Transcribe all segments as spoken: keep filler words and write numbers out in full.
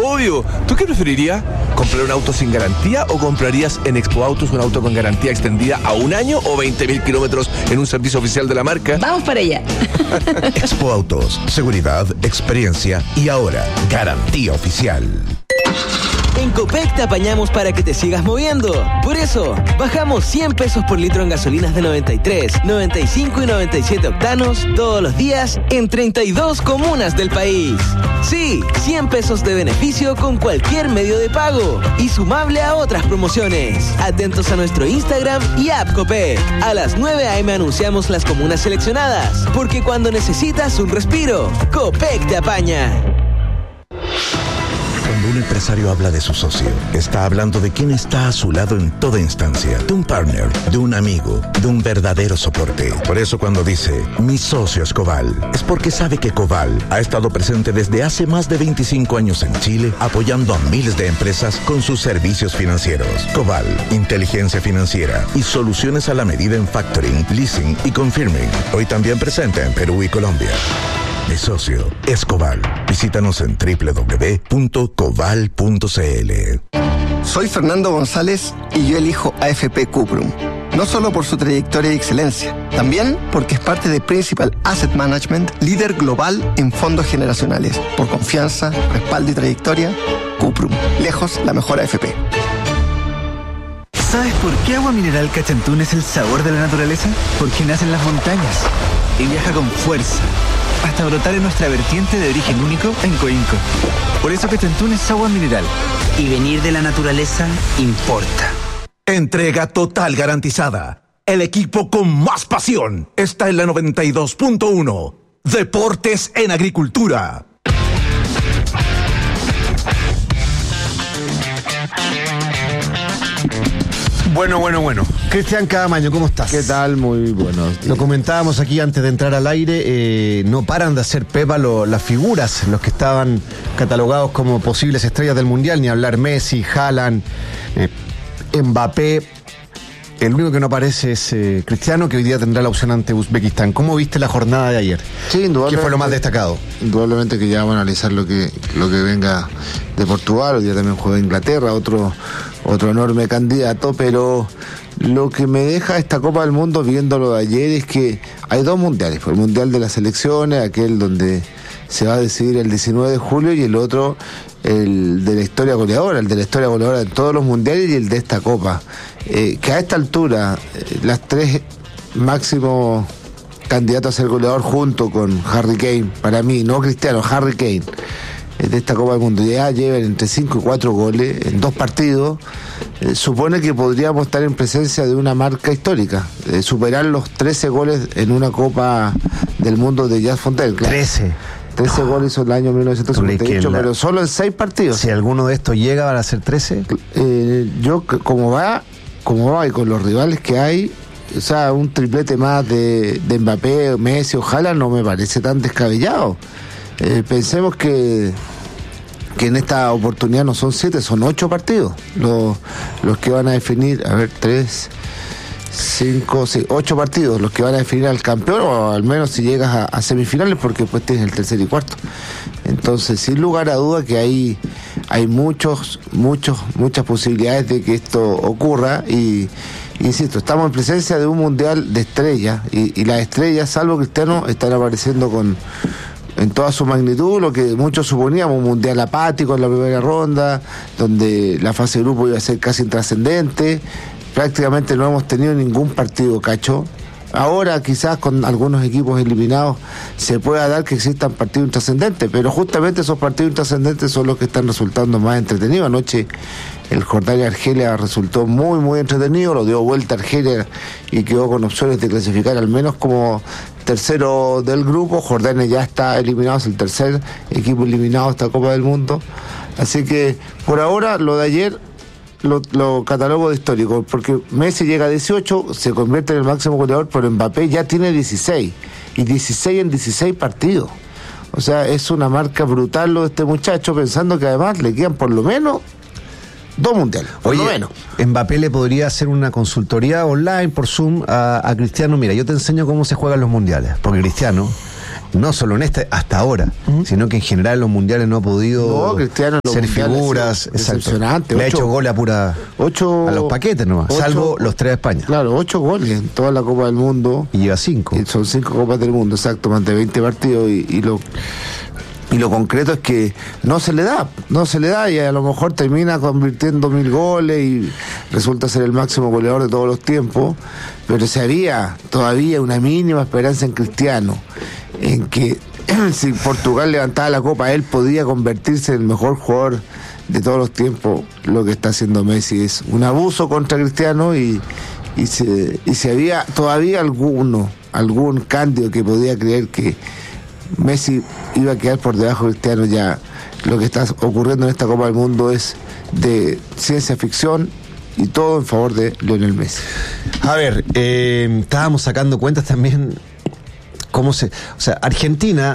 obvio. ¿Tú qué preferirías? ¿Comprar un auto sin garantía o comprarías en Expo Autos un auto con garantía extendida a un año o veinte mil kilómetros en un servicio oficial de la marca? Vamos para allá. Expo Autos, seguridad, experiencia y ahora garantía oficial. En Copec te apañamos para que te sigas moviendo. Por eso, bajamos cien pesos por litro en gasolinas de noventa y tres, noventa y cinco y noventa y siete octanos todos los días en treinta y dos comunas del país. Sí, cien pesos de beneficio con cualquier medio de pago y sumable a otras promociones. Atentos a nuestro Instagram y app Copec. A las nueve a eme anunciamos las comunas seleccionadas, porque cuando necesitas un respiro, Copec te apaña. Cuando un empresario habla de su socio, está hablando de quien está a su lado en toda instancia, de un partner, de un amigo, de un verdadero soporte. Por eso cuando dice, mi socio es Coval, es porque sabe que Coval ha estado presente desde hace más de veinticinco años en Chile, apoyando a miles de empresas con sus servicios financieros. Coval, inteligencia financiera y soluciones a la medida en factoring, leasing y confirming. Hoy también presente en Perú y Colombia. Mi socio es Coval. Visítanos en doble u doble u doble u punto coval punto ce ele. Soy Fernando González y yo elijo A F P Cuprum. No solo por su trayectoria y excelencia, también porque es parte de Principal Asset Management, líder global en fondos generacionales. Por confianza, respaldo y trayectoria, Cuprum. Lejos la mejor A F P. ¿Sabes por qué Agua Mineral Cachantún es el sabor de la naturaleza? Porque nace en las montañas y viaja con fuerza hasta brotar en nuestra vertiente de origen único en Coinco. Por eso Cachantún es agua mineral. Y venir de la naturaleza importa. Entrega total garantizada. El equipo con más pasión está en la noventa y dos punto uno. Deportes en Agricultura. Bueno, bueno, bueno. Cristian Cadamaño, ¿cómo estás? ¿Qué tal? Muy bueno. Lo comentábamos aquí antes de entrar al aire, eh, no paran de hacer pepa lo, las figuras, los que estaban catalogados como posibles estrellas del Mundial, ni hablar Messi, Haaland, eh, Mbappé. El único que no aparece es eh, Cristiano, que hoy día tendrá la opción ante Uzbekistán. ¿Cómo viste la jornada de ayer? Sí, indudablemente. ¿Qué fue lo más destacado? Indudablemente que ya vamos a analizar lo que, lo que venga de Portugal. Hoy día también juega Inglaterra, otro, otro enorme candidato, pero lo que me deja esta Copa del Mundo viéndolo de ayer es que hay dos mundiales. El mundial de las selecciones, aquel donde se va a decidir el diecinueve de julio, y el otro, el de la historia goleadora, el de la historia goleadora de todos los mundiales y el de esta Copa. Eh, que a esta altura, eh, las tres máximos candidatos a ser goleador junto con Harry Kane, para mí, no Cristiano, Harry Kane, eh, de esta Copa del Mundo, ya llevan entre cinco y cuatro goles en dos partidos, eh, supone que podríamos estar en presencia de una marca histórica, eh, superar los trece goles en una Copa del Mundo de Jazz Fontaine. Claro. trece. trece goles en el año mil novecientos cincuenta y ocho, la... pero solo en seis partidos. Si alguno de estos llega, ¿van a ser trece? Eh, yo, como va, como va y con los rivales que hay, o sea, un triplete más de, de Mbappé, Messi o Haaland no me parece tan descabellado. Eh, pensemos que que en esta oportunidad no son siete, son ocho partidos los, los que van a definir, a ver, tres... Cinco, seis, ocho partidos los que van a definir al campeón, o al menos si llegas a, a semifinales, porque después tienes el tercer y cuarto. Entonces, sin lugar a duda que hay, hay muchos, muchos, muchas posibilidades de que esto ocurra, y insisto, estamos en presencia de un mundial de estrellas, y, y las estrellas, salvo Cristiano, están apareciendo con en toda su magnitud, lo que muchos suponíamos, un mundial apático en la primera ronda, donde la fase de grupo iba a ser casi intrascendente. Prácticamente no hemos tenido ningún partido cacho. Ahora quizás con algunos equipos eliminados se pueda dar que existan partidos intrascendentes, pero justamente esos partidos intrascendentes son los que están resultando más entretenidos. Anoche el Jordania-Argelia resultó muy muy entretenido, lo dio vuelta Argelia y quedó con opciones de clasificar al menos como tercero del grupo. Jordania ya está eliminado, es el tercer equipo eliminado de esta Copa del Mundo. Así que por ahora lo de ayer Lo, lo catalogo de histórico, porque Messi llega a dieciocho, se convierte en el máximo goleador, pero Mbappé ya tiene dieciséis, y dieciséis en dieciséis partidos. O sea, es una marca brutal lo de este muchacho, pensando que además le quedan por lo menos dos mundiales, por Oye, lo menos. Mbappé le podría hacer una consultoría online por Zoom a, a Cristiano. Mira, yo te enseño cómo se juegan los mundiales, porque Cristiano no solo en este, hasta ahora, uh-huh. sino que en general en los mundiales no ha podido no, Cristiano, ser figuras. Excepcionante. Le ha hecho goles a pura ocho, a los paquetes nomás, ocho, salvo los tres de España. Claro, ocho goles en toda la Copa del Mundo. Y lleva cinco. Y son cinco Copas del Mundo, exacto, más de veinte partidos y, y lo... Y lo concreto es que no se le da, no se le da y a lo mejor termina convirtiendo mil goles y resulta ser el máximo goleador de todos los tiempos, pero si había todavía una mínima esperanza en Cristiano, en que si Portugal levantaba la copa, él podía convertirse en el mejor jugador de todos los tiempos. Lo que está haciendo Messi es un abuso contra Cristiano y, y, si, y si había todavía alguno, algún cándido que podía creer que Messi iba a quedar por debajo de Cristiano, ya lo que está ocurriendo en esta Copa del Mundo es de ciencia ficción y todo en favor de Lionel Messi. A ver, eh, estábamos sacando cuentas también cómo se... O sea, Argentina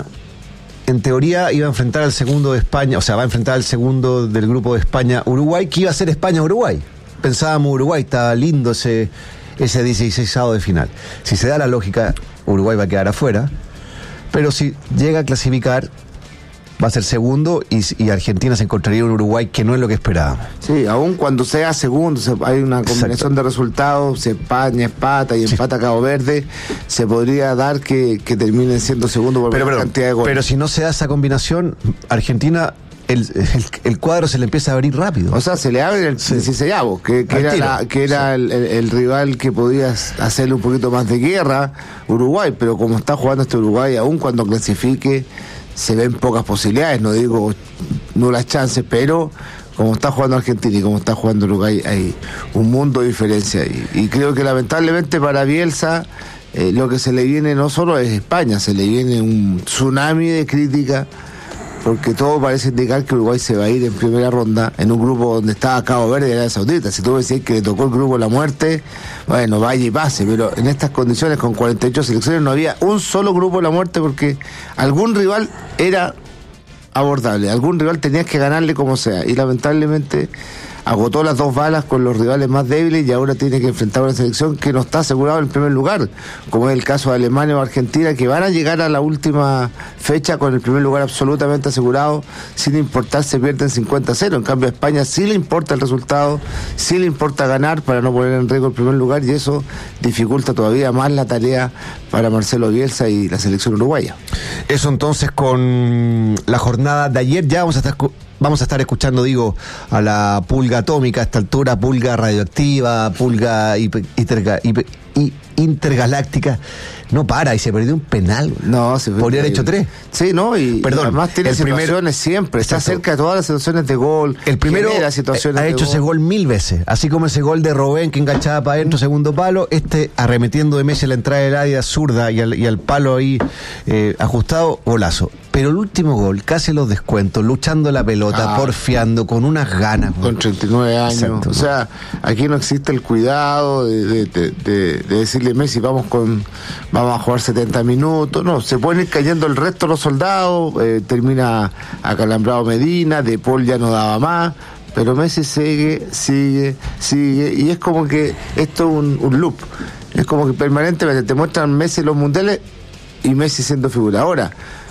en teoría iba a enfrentar al segundo de España, o sea, va a enfrentar al segundo del grupo de España-Uruguay, que iba a ser España-Uruguay. Pensábamos Uruguay, estaba lindo ese, ese dieciseisavo de final. Si se da la lógica, Uruguay va a quedar afuera. Pero si llega a clasificar, va a ser segundo y, y Argentina se encontraría en Uruguay, que no es lo que esperábamos. Sí, aún cuando sea segundo, se, hay una combinación Exacto. de resultados, si España empata y sí. empata Cabo Verde, se podría dar que, que terminen siendo segundo por pero, la cantidad de goles. Pero si no se da esa combinación, Argentina... El, el, el cuadro se le empieza a abrir rápido. O sea, se le abre el dieciseisavo, que, que era, la, que era sí. el, el, el rival que podía hacerle un poquito más de guerra, Uruguay, pero como está jugando este Uruguay, aún cuando clasifique, se ven pocas posibilidades, no digo nulas chances, pero como está jugando Argentina y como está jugando Uruguay, hay un mundo de diferencia. Y, y creo que lamentablemente para Bielsa, eh, lo que se le viene no solo es España, se le viene un tsunami de crítica, porque todo parece indicar que Uruguay se va a ir en primera ronda en un grupo donde estaba Cabo Verde y Arabia Saudita. Si tú decís que le tocó el grupo de la muerte, bueno, vaya y pase, pero en estas condiciones con cuarenta y ocho selecciones no había un solo grupo de la muerte porque algún rival era abordable, algún rival tenías que ganarle como sea y lamentablemente agotó las dos balas con los rivales más débiles y ahora tiene que enfrentar una selección que no está asegurada en primer lugar, como es el caso de Alemania o Argentina, que van a llegar a la última fecha con el primer lugar absolutamente asegurado, sin importar si pierden cincuenta a cero. En cambio a España sí le importa el resultado, sí le importa ganar para no poner en riesgo el primer lugar y eso dificulta todavía más la tarea para Marcelo Bielsa y la selección uruguaya. Eso entonces con la jornada de ayer. Ya vamos a estar... Vamos a estar escuchando, digo, a la pulga atómica a esta altura, pulga radioactiva, pulga hiper, hiper, hiper, intergaláctica. No para, y se perdió un penal. No, se podría haber hecho tres. Sí, no, y, Perdón, y además tiene el situaciones primero, siempre, está exacto. cerca de todas las situaciones de gol. El primero situaciones ha hecho de ese gol mil veces, así como ese gol de Robben que enganchaba para adentro, segundo palo, este arremetiendo de Messi a la entrada del área zurda y al, y al palo ahí eh, ajustado, golazo. Pero el último gol, casi los descuentos, luchando la pelota, ah, porfiando, con unas ganas. Con treinta y nueve años. Exacto. O sea, aquí no existe el cuidado de, de, de, de, de decirle Messi, vamos con vamos a jugar setenta minutos. No, se pueden ir cayendo el resto de los soldados, eh, termina acalambrado Medina, De Paul ya no daba más, pero Messi sigue, sigue, sigue, y es como que esto es un, un loop. Es como que permanentemente te muestran Messi en los mundiales y Messi siendo figura. Ahora,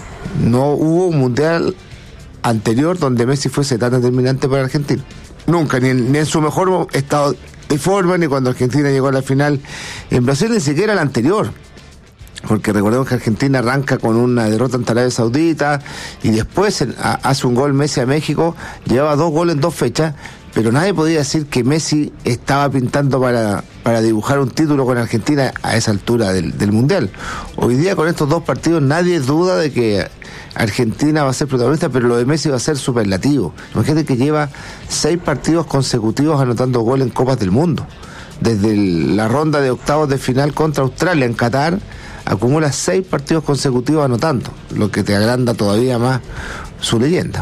no hubo un mundial anterior donde Messi fuese tan determinante para Argentina. Nunca, ni en, ni en su mejor estado de forma, ni cuando Argentina llegó a la final. En Brasil ni siquiera el anterior. Porque recordemos que Argentina arranca con una derrota ante Arabia Saudita y después en, a, hace un gol Messi a México, llevaba dos goles en dos fechas, pero nadie podía decir que Messi estaba pintando para, para dibujar un título con Argentina a esa altura del, del Mundial. Hoy día con estos dos partidos nadie duda de que Argentina va a ser protagonista, pero lo de Messi va a ser superlativo. Imagínate que lleva seis partidos consecutivos anotando gol en Copas del Mundo. Desde el, la ronda de octavos de final contra Australia en Qatar, acumula seis partidos consecutivos anotando, lo que te agranda todavía más su leyenda.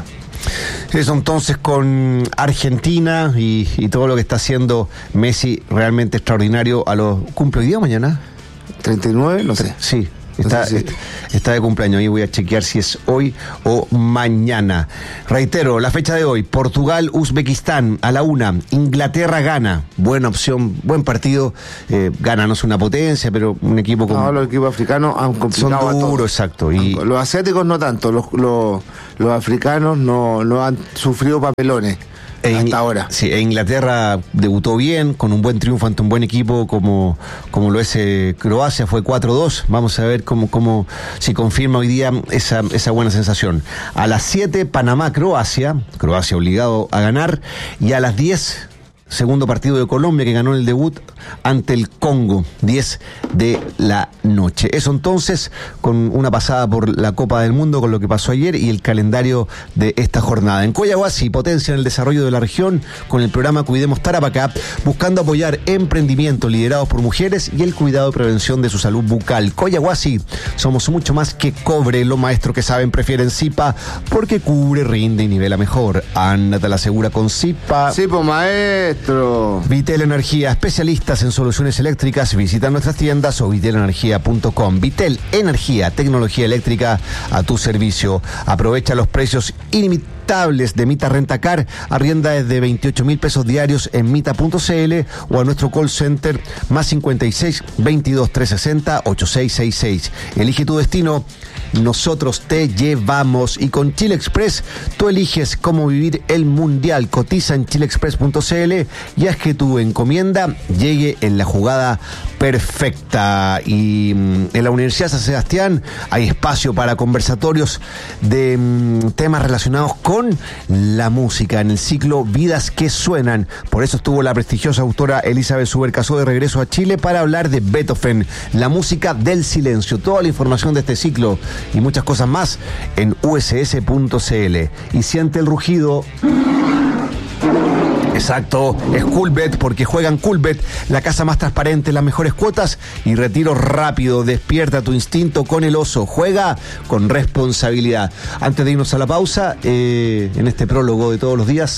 Eso entonces con Argentina y, y todo lo que está haciendo Messi realmente extraordinario. A los ¿cumple hoy día o mañana? treinta y nueve, no sé. Sí, Está, Sí, sí. está de cumpleaños y voy a chequear si es hoy o mañana. Reitero, la fecha de hoy: Portugal, Uzbekistán a la una. Inglaterra, Ghana. Buena opción, buen partido. Eh, Ghana no es una potencia, pero un equipo con... No, los equipos africanos han complicado son a todos. duros, exacto. Y Los asiáticos no tanto, los, los, los africanos no, no han sufrido papelones. E hasta In- ahora. Sí, e Inglaterra debutó bien, con un buen triunfo ante un buen equipo como, como lo es eh, Croacia, fue cuatro dos. Vamos a ver cómo, cómo si confirma hoy día esa, esa buena sensación. A las siete, Panamá-Croacia, Croacia obligado a ganar, y a las diez, segundo partido de Colombia, que ganó el debut ante el Congo, diez de la noche. Eso entonces, con una pasada por la Copa del Mundo, con lo que pasó ayer y el calendario de esta jornada. En Coyahuasi, potencia en el desarrollo de la región, con el programa Cuidemos Tarapacá, buscando apoyar emprendimientos liderados por mujeres y el cuidado y prevención de su salud bucal. Coyahuasi, somos mucho más que cobre. Los maestros que saben prefieren Zipa, porque cubre, rinde y nivela mejor. Ándate a la segura con Zipa. Sí, pues maestro. Vitel Energía, especialistas en soluciones eléctricas. Visita nuestras tiendas o vitel energía punto com. Vitel Energía, tecnología eléctrica a tu servicio. Aprovecha los precios ilimitables de Mita Rentacar. Arrienda desde veintiocho mil pesos diarios en mita punto cl o a nuestro call center más cincuenta y seis, veintidós, trescientos sesenta, ochenta y seis sesenta y seis. Elige tu destino. Nosotros te llevamos. Y con Chile Express, tú eliges cómo vivir el mundial. Cotiza en chile express punto cl y haz que tu encomienda llegue en la jugada perfecta. Y mm, en la Universidad San Sebastián hay espacio para conversatorios de mm, temas relacionados con la música en el ciclo Vidas que Suenan. Por eso estuvo la prestigiosa autora Elizabeth Subercasó de regreso a Chile para hablar de Beethoven, la música del silencio. Toda la información de este ciclo y muchas cosas más en u s s punto c l. Y siente el rugido. Exacto, es Coolbet, porque juegan Coolbet, la casa más transparente, las mejores cuotas y retiro rápido. Despierta tu instinto con el oso, juega con responsabilidad. Antes de irnos a la pausa, eh, en este prólogo de todos los días,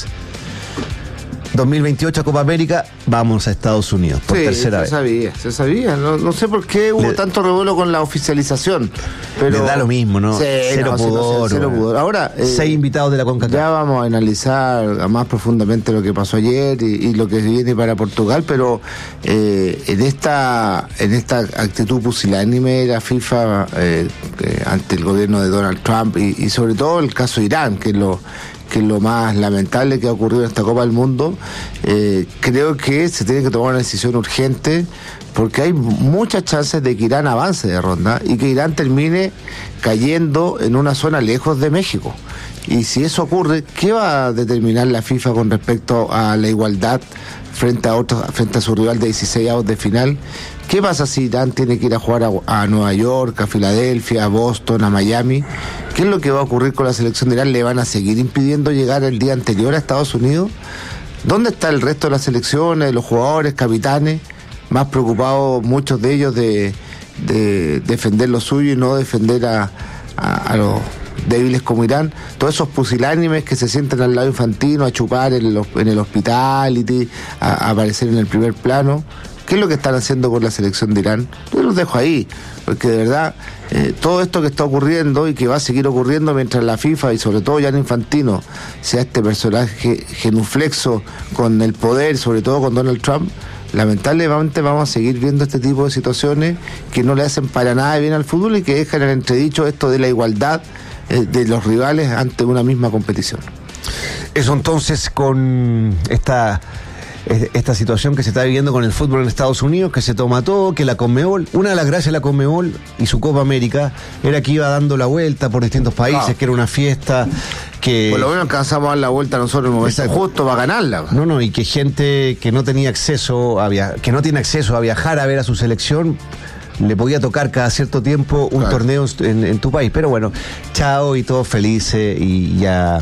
dos mil veintiocho Copa América, vamos a Estados Unidos por sí, tercera se vez. sabía, se sabía. No, no sé por qué hubo Le- tanto revuelo con la oficialización. Pero Le da lo mismo, ¿no? Sí, Cero no, sí, no, pudor, cero bueno. pudor. Ahora, eh, Seis invitados de la CONCACAF. ya vamos a analizar más profundamente lo que pasó ayer y, y lo que viene para Portugal, pero eh, en esta en esta actitud pusilánime de la FIFA eh, eh, ante el gobierno de Donald Trump y, y sobre todo el caso de Irán, que es lo que es lo más lamentable que ha ocurrido en esta Copa del Mundo, eh, creo que se tiene que tomar una decisión urgente, porque hay muchas chances de que Irán avance de ronda y que Irán termine cayendo en una zona lejos de México. Y si eso ocurre, ¿qué va a determinar la FIFA con respecto a la igualdad frente a otros, frente a su rival de dieciséis avos de final? ¿Qué pasa si Irán tiene que ir a jugar a, a Nueva York, a Filadelfia, a Boston, a Miami? ¿Qué es lo que va a ocurrir con la selección de Irán? ¿Le van a seguir impidiendo llegar el día anterior a Estados Unidos? ¿Dónde está el resto de las selecciones, los jugadores, capitanes, más preocupados muchos de ellos de, de defender lo suyo y no defender a, a, a los débiles como Irán? Todos esos pusilánimes que se sientan al lado infantino a chupar en el, en el hospitality, a, a aparecer en el primer plano. ¿Qué es lo que están haciendo con la selección de Irán? Yo los dejo ahí, porque de verdad eh, todo esto que está ocurriendo y que va a seguir ocurriendo mientras la FIFA y sobre todo Gianni Infantino sea este personaje genuflexo con el poder, sobre todo con Donald Trump, lamentablemente vamos a seguir viendo este tipo de situaciones que no le hacen para nada bien al fútbol y que dejan en entredicho esto de la igualdad eh, de los rivales ante una misma competición. Eso entonces con esta... esta situación que se está viviendo con el fútbol en Estados Unidos, que se toma todo, que la Conmebol, una de las gracias de la Conmebol y su Copa América era que iba dando la vuelta por distintos países, Ah. que era una fiesta que... Por lo menos alcanzamos a dar la vuelta nosotros en el momento Exacto. justo para ganarla. No, no, y que gente que no tenía acceso a via... que no tiene acceso a viajar a ver a su selección, le podía tocar cada cierto tiempo un Claro. torneo en, en tu país. Pero bueno, chao y todos felices y ya...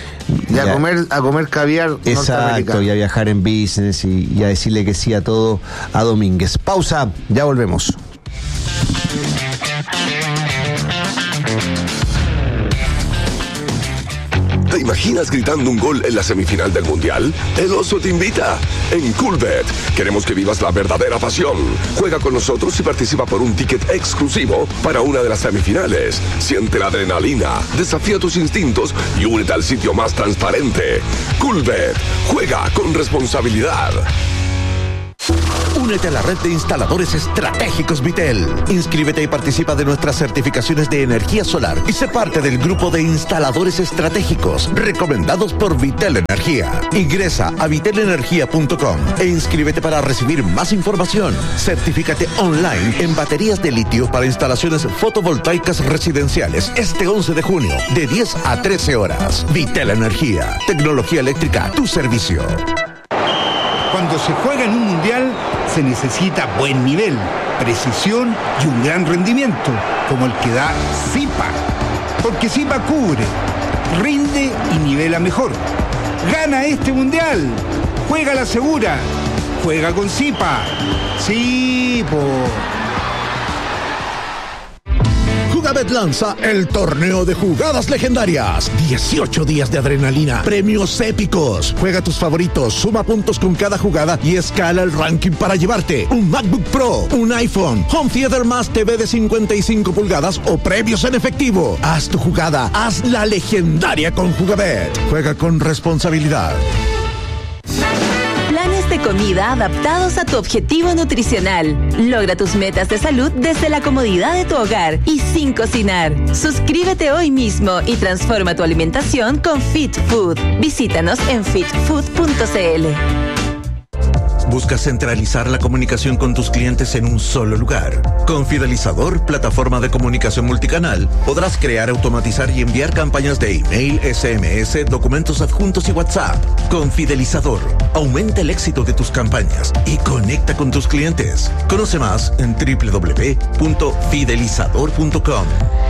Y a comer, a comer caviar Exacto, norteamericano. y a viajar en business y, y a decirle que sí a todo a Domínguez. Pausa, ya volvemos. ¿Te imaginas gritando un gol en la semifinal del Mundial? El Oso te invita. En Coolbet queremos que vivas la verdadera pasión. Juega con nosotros y participa por un ticket exclusivo para una de las semifinales. Siente la adrenalina, desafía tus instintos y únete al sitio más transparente. Coolbet. Juega con responsabilidad. Únete a la red de instaladores estratégicos Vitel. Inscríbete y participa de nuestras certificaciones de energía solar y sé parte del grupo de instaladores estratégicos recomendados por Vitel Energía. Ingresa a vitel energía punto com e inscríbete para recibir más información. Certifícate online en baterías de litio para instalaciones fotovoltaicas residenciales este once de junio de diez a trece horas. Vitel Energía. Tecnología eléctrica a tu servicio. Cuando se juega en un mundial, se necesita buen nivel, precisión y un gran rendimiento, como el que da Zipa. Porque Zipa cubre, rinde y nivela mejor. ¡Gana este mundial! ¡Juega la segura! ¡Juega con Zipa! ¡Sí, po! Jugabet lanza el torneo de jugadas legendarias. dieciocho días de adrenalina, premios épicos. Juega tus favoritos, suma puntos con cada jugada y escala el ranking para llevarte un MacBook Pro, un iPhone, Home Theater más T V de cincuenta y cinco pulgadas o premios en efectivo. Haz tu jugada, haz la legendaria con Jugabet. Juega con responsabilidad. Planes de comida adaptados a tu objetivo nutricional. Logra tus metas de salud desde la comodidad de tu hogar y sin cocinar. Suscríbete hoy mismo y transforma tu alimentación con Fit Food. Visítanos en fit food punto c l. ¿Buscas centralizar la comunicación con tus clientes en un solo lugar? Con Fidelizador, plataforma de comunicación multicanal, podrás crear, automatizar y enviar campañas de email, S M S, documentos adjuntos y WhatsApp. Con Fidelizador, aumenta el éxito de tus campañas y conecta con tus clientes. Conoce más en doble u doble u doble u punto fidelizador punto com.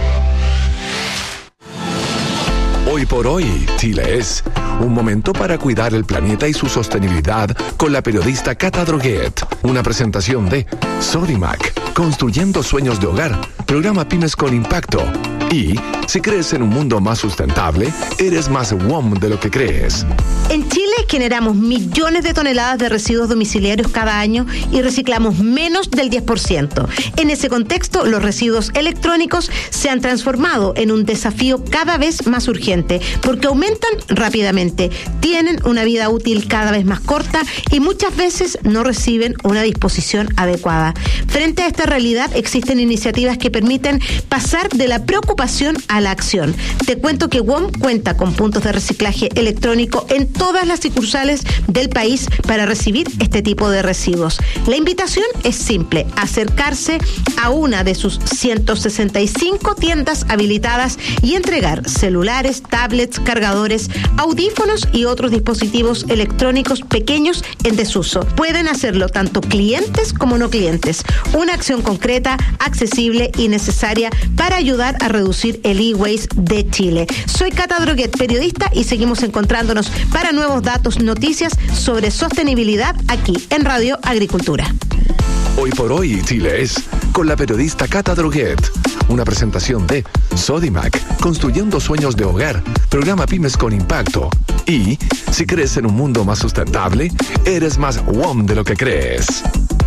Hoy por hoy, Chile es un momento para cuidar el planeta y su sostenibilidad con la periodista Cata Droguet. Una presentación de Sodimac, construyendo sueños de hogar, programa Pymes con Impacto. Y si crees en un mundo más sustentable, eres más W O M de lo que crees. En Chile generamos millones de toneladas de residuos domiciliarios cada año y reciclamos menos del diez por ciento. En ese contexto, los residuos electrónicos se han transformado en un desafío cada vez más urgente porque aumentan rápidamente, tienen una vida útil cada vez más corta y muchas veces no reciben una disposición adecuada. Frente a esta realidad, existen iniciativas que permiten pasar de la preocupación a la acción. Te cuento que W O M cuenta con puntos de reciclaje electrónico en todas las sucursales del país para recibir este tipo de residuos. La invitación es simple: acercarse a una de sus ciento sesenta y cinco tiendas habilitadas y entregar celulares, tablets, cargadores, audífonos y otros dispositivos electrónicos pequeños en desuso. Pueden hacerlo tanto clientes como no clientes. Una acción concreta, accesible y necesaria para ayudar a reducir el e-waste de Chile. Soy Cata Droguet, periodista, y seguimos encontrándonos para nuevos datos, noticias sobre sostenibilidad aquí en Radio Agricultura. Hoy por hoy, Chile es con la periodista Cata Droguet. Una presentación de Sodimac, construyendo sueños de hogar, programa Pymes con Impacto. Y si crees en un mundo más sustentable, eres más W O M de lo que crees.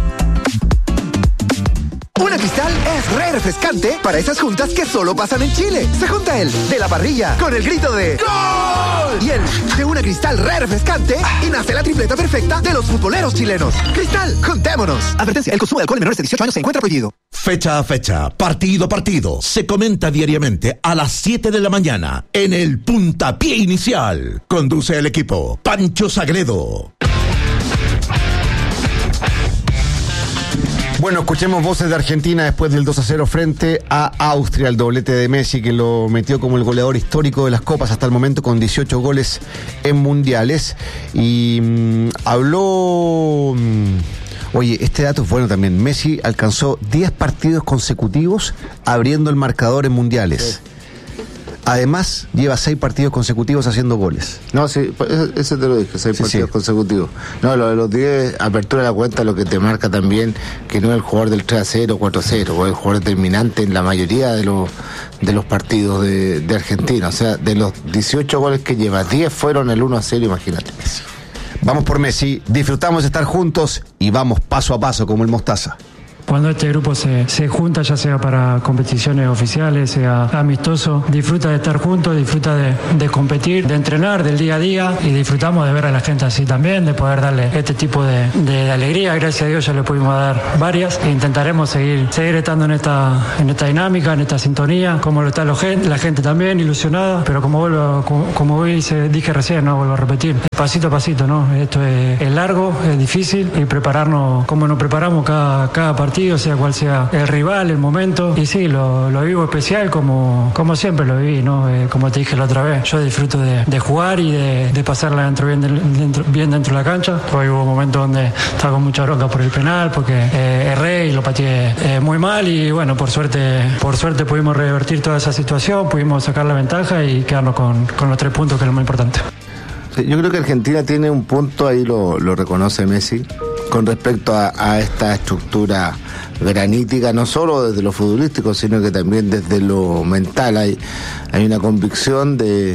Una Cristal es re refrescante para esas juntas que solo pasan en Chile. Se junta el de la parrilla con el grito de ¡Gol! Y el de una Cristal re refrescante y nace la tripleta perfecta de los futboleros chilenos. Cristal, juntémonos. Advertencia, el consumo de alcohol en menores de dieciocho años se encuentra prohibido. Fecha a fecha, partido a partido, se comenta diariamente a las siete de la mañana en el puntapié inicial. Conduce el equipo Pancho Sagredo. Bueno, escuchemos voces de Argentina después del dos a cero frente a Austria, el doblete de Messi que lo metió como el goleador histórico de las copas hasta el momento con dieciocho goles en mundiales. Y mmm, habló... Mmm, oye, este dato es bueno también. Messi alcanzó diez partidos consecutivos abriendo el marcador en mundiales. Sí. Además, lleva seis partidos consecutivos haciendo goles. No, sí, eso te lo dije, seis sí, partidos sí. consecutivos. No, lo de los diez, apertura de la cuenta, lo que te marca también que no es el jugador del tres a cero, cuatro a cero, o el jugador determinante en la mayoría de los de los partidos de, de Argentina. O sea, de los dieciocho goles que lleva, diez fueron el uno a cero, imagínate. Vamos por Messi, disfrutamos de estar juntos y vamos paso a paso como el Mostaza. Cuando este grupo se, se junta, ya sea para competiciones oficiales, sea amistoso, disfruta de estar juntos, disfruta de, de competir, de entrenar, del día a día, y disfrutamos de ver a la gente así también, de poder darle este tipo de, de, de alegría. Gracias a Dios ya le pudimos dar varias e intentaremos seguir, seguir estando en esta, en esta dinámica, en esta sintonía, como lo está la gente, la gente también ilusionada, pero como vuelvo, como, como dije, dije recién, no vuelvo a repetir, pasito a pasito, ¿no? Esto es, es largo, es difícil, y prepararnos como nos preparamos cada, cada partido, sea cual sea el rival, el momento. Y sí, lo, lo vivo especial como, como siempre lo viví, ¿no? Eh, como te dije la otra vez, yo disfruto de, de jugar y de, de pasarla dentro, bien, dentro, bien dentro de la cancha. Hoy hubo momentos donde estaba con mucha bronca por el penal, porque eh, erré y lo pateé eh, muy mal, y bueno, por suerte, por suerte pudimos revertir toda esa situación, pudimos sacar la ventaja y quedarnos con, con los tres puntos, que es lo más importante. Sí, yo creo que Argentina tiene un punto, ahí lo, lo reconoce Messi, con respecto a, a esta estructura granítica, no solo desde lo futbolístico, sino que también desde lo mental. Hay, hay una convicción de,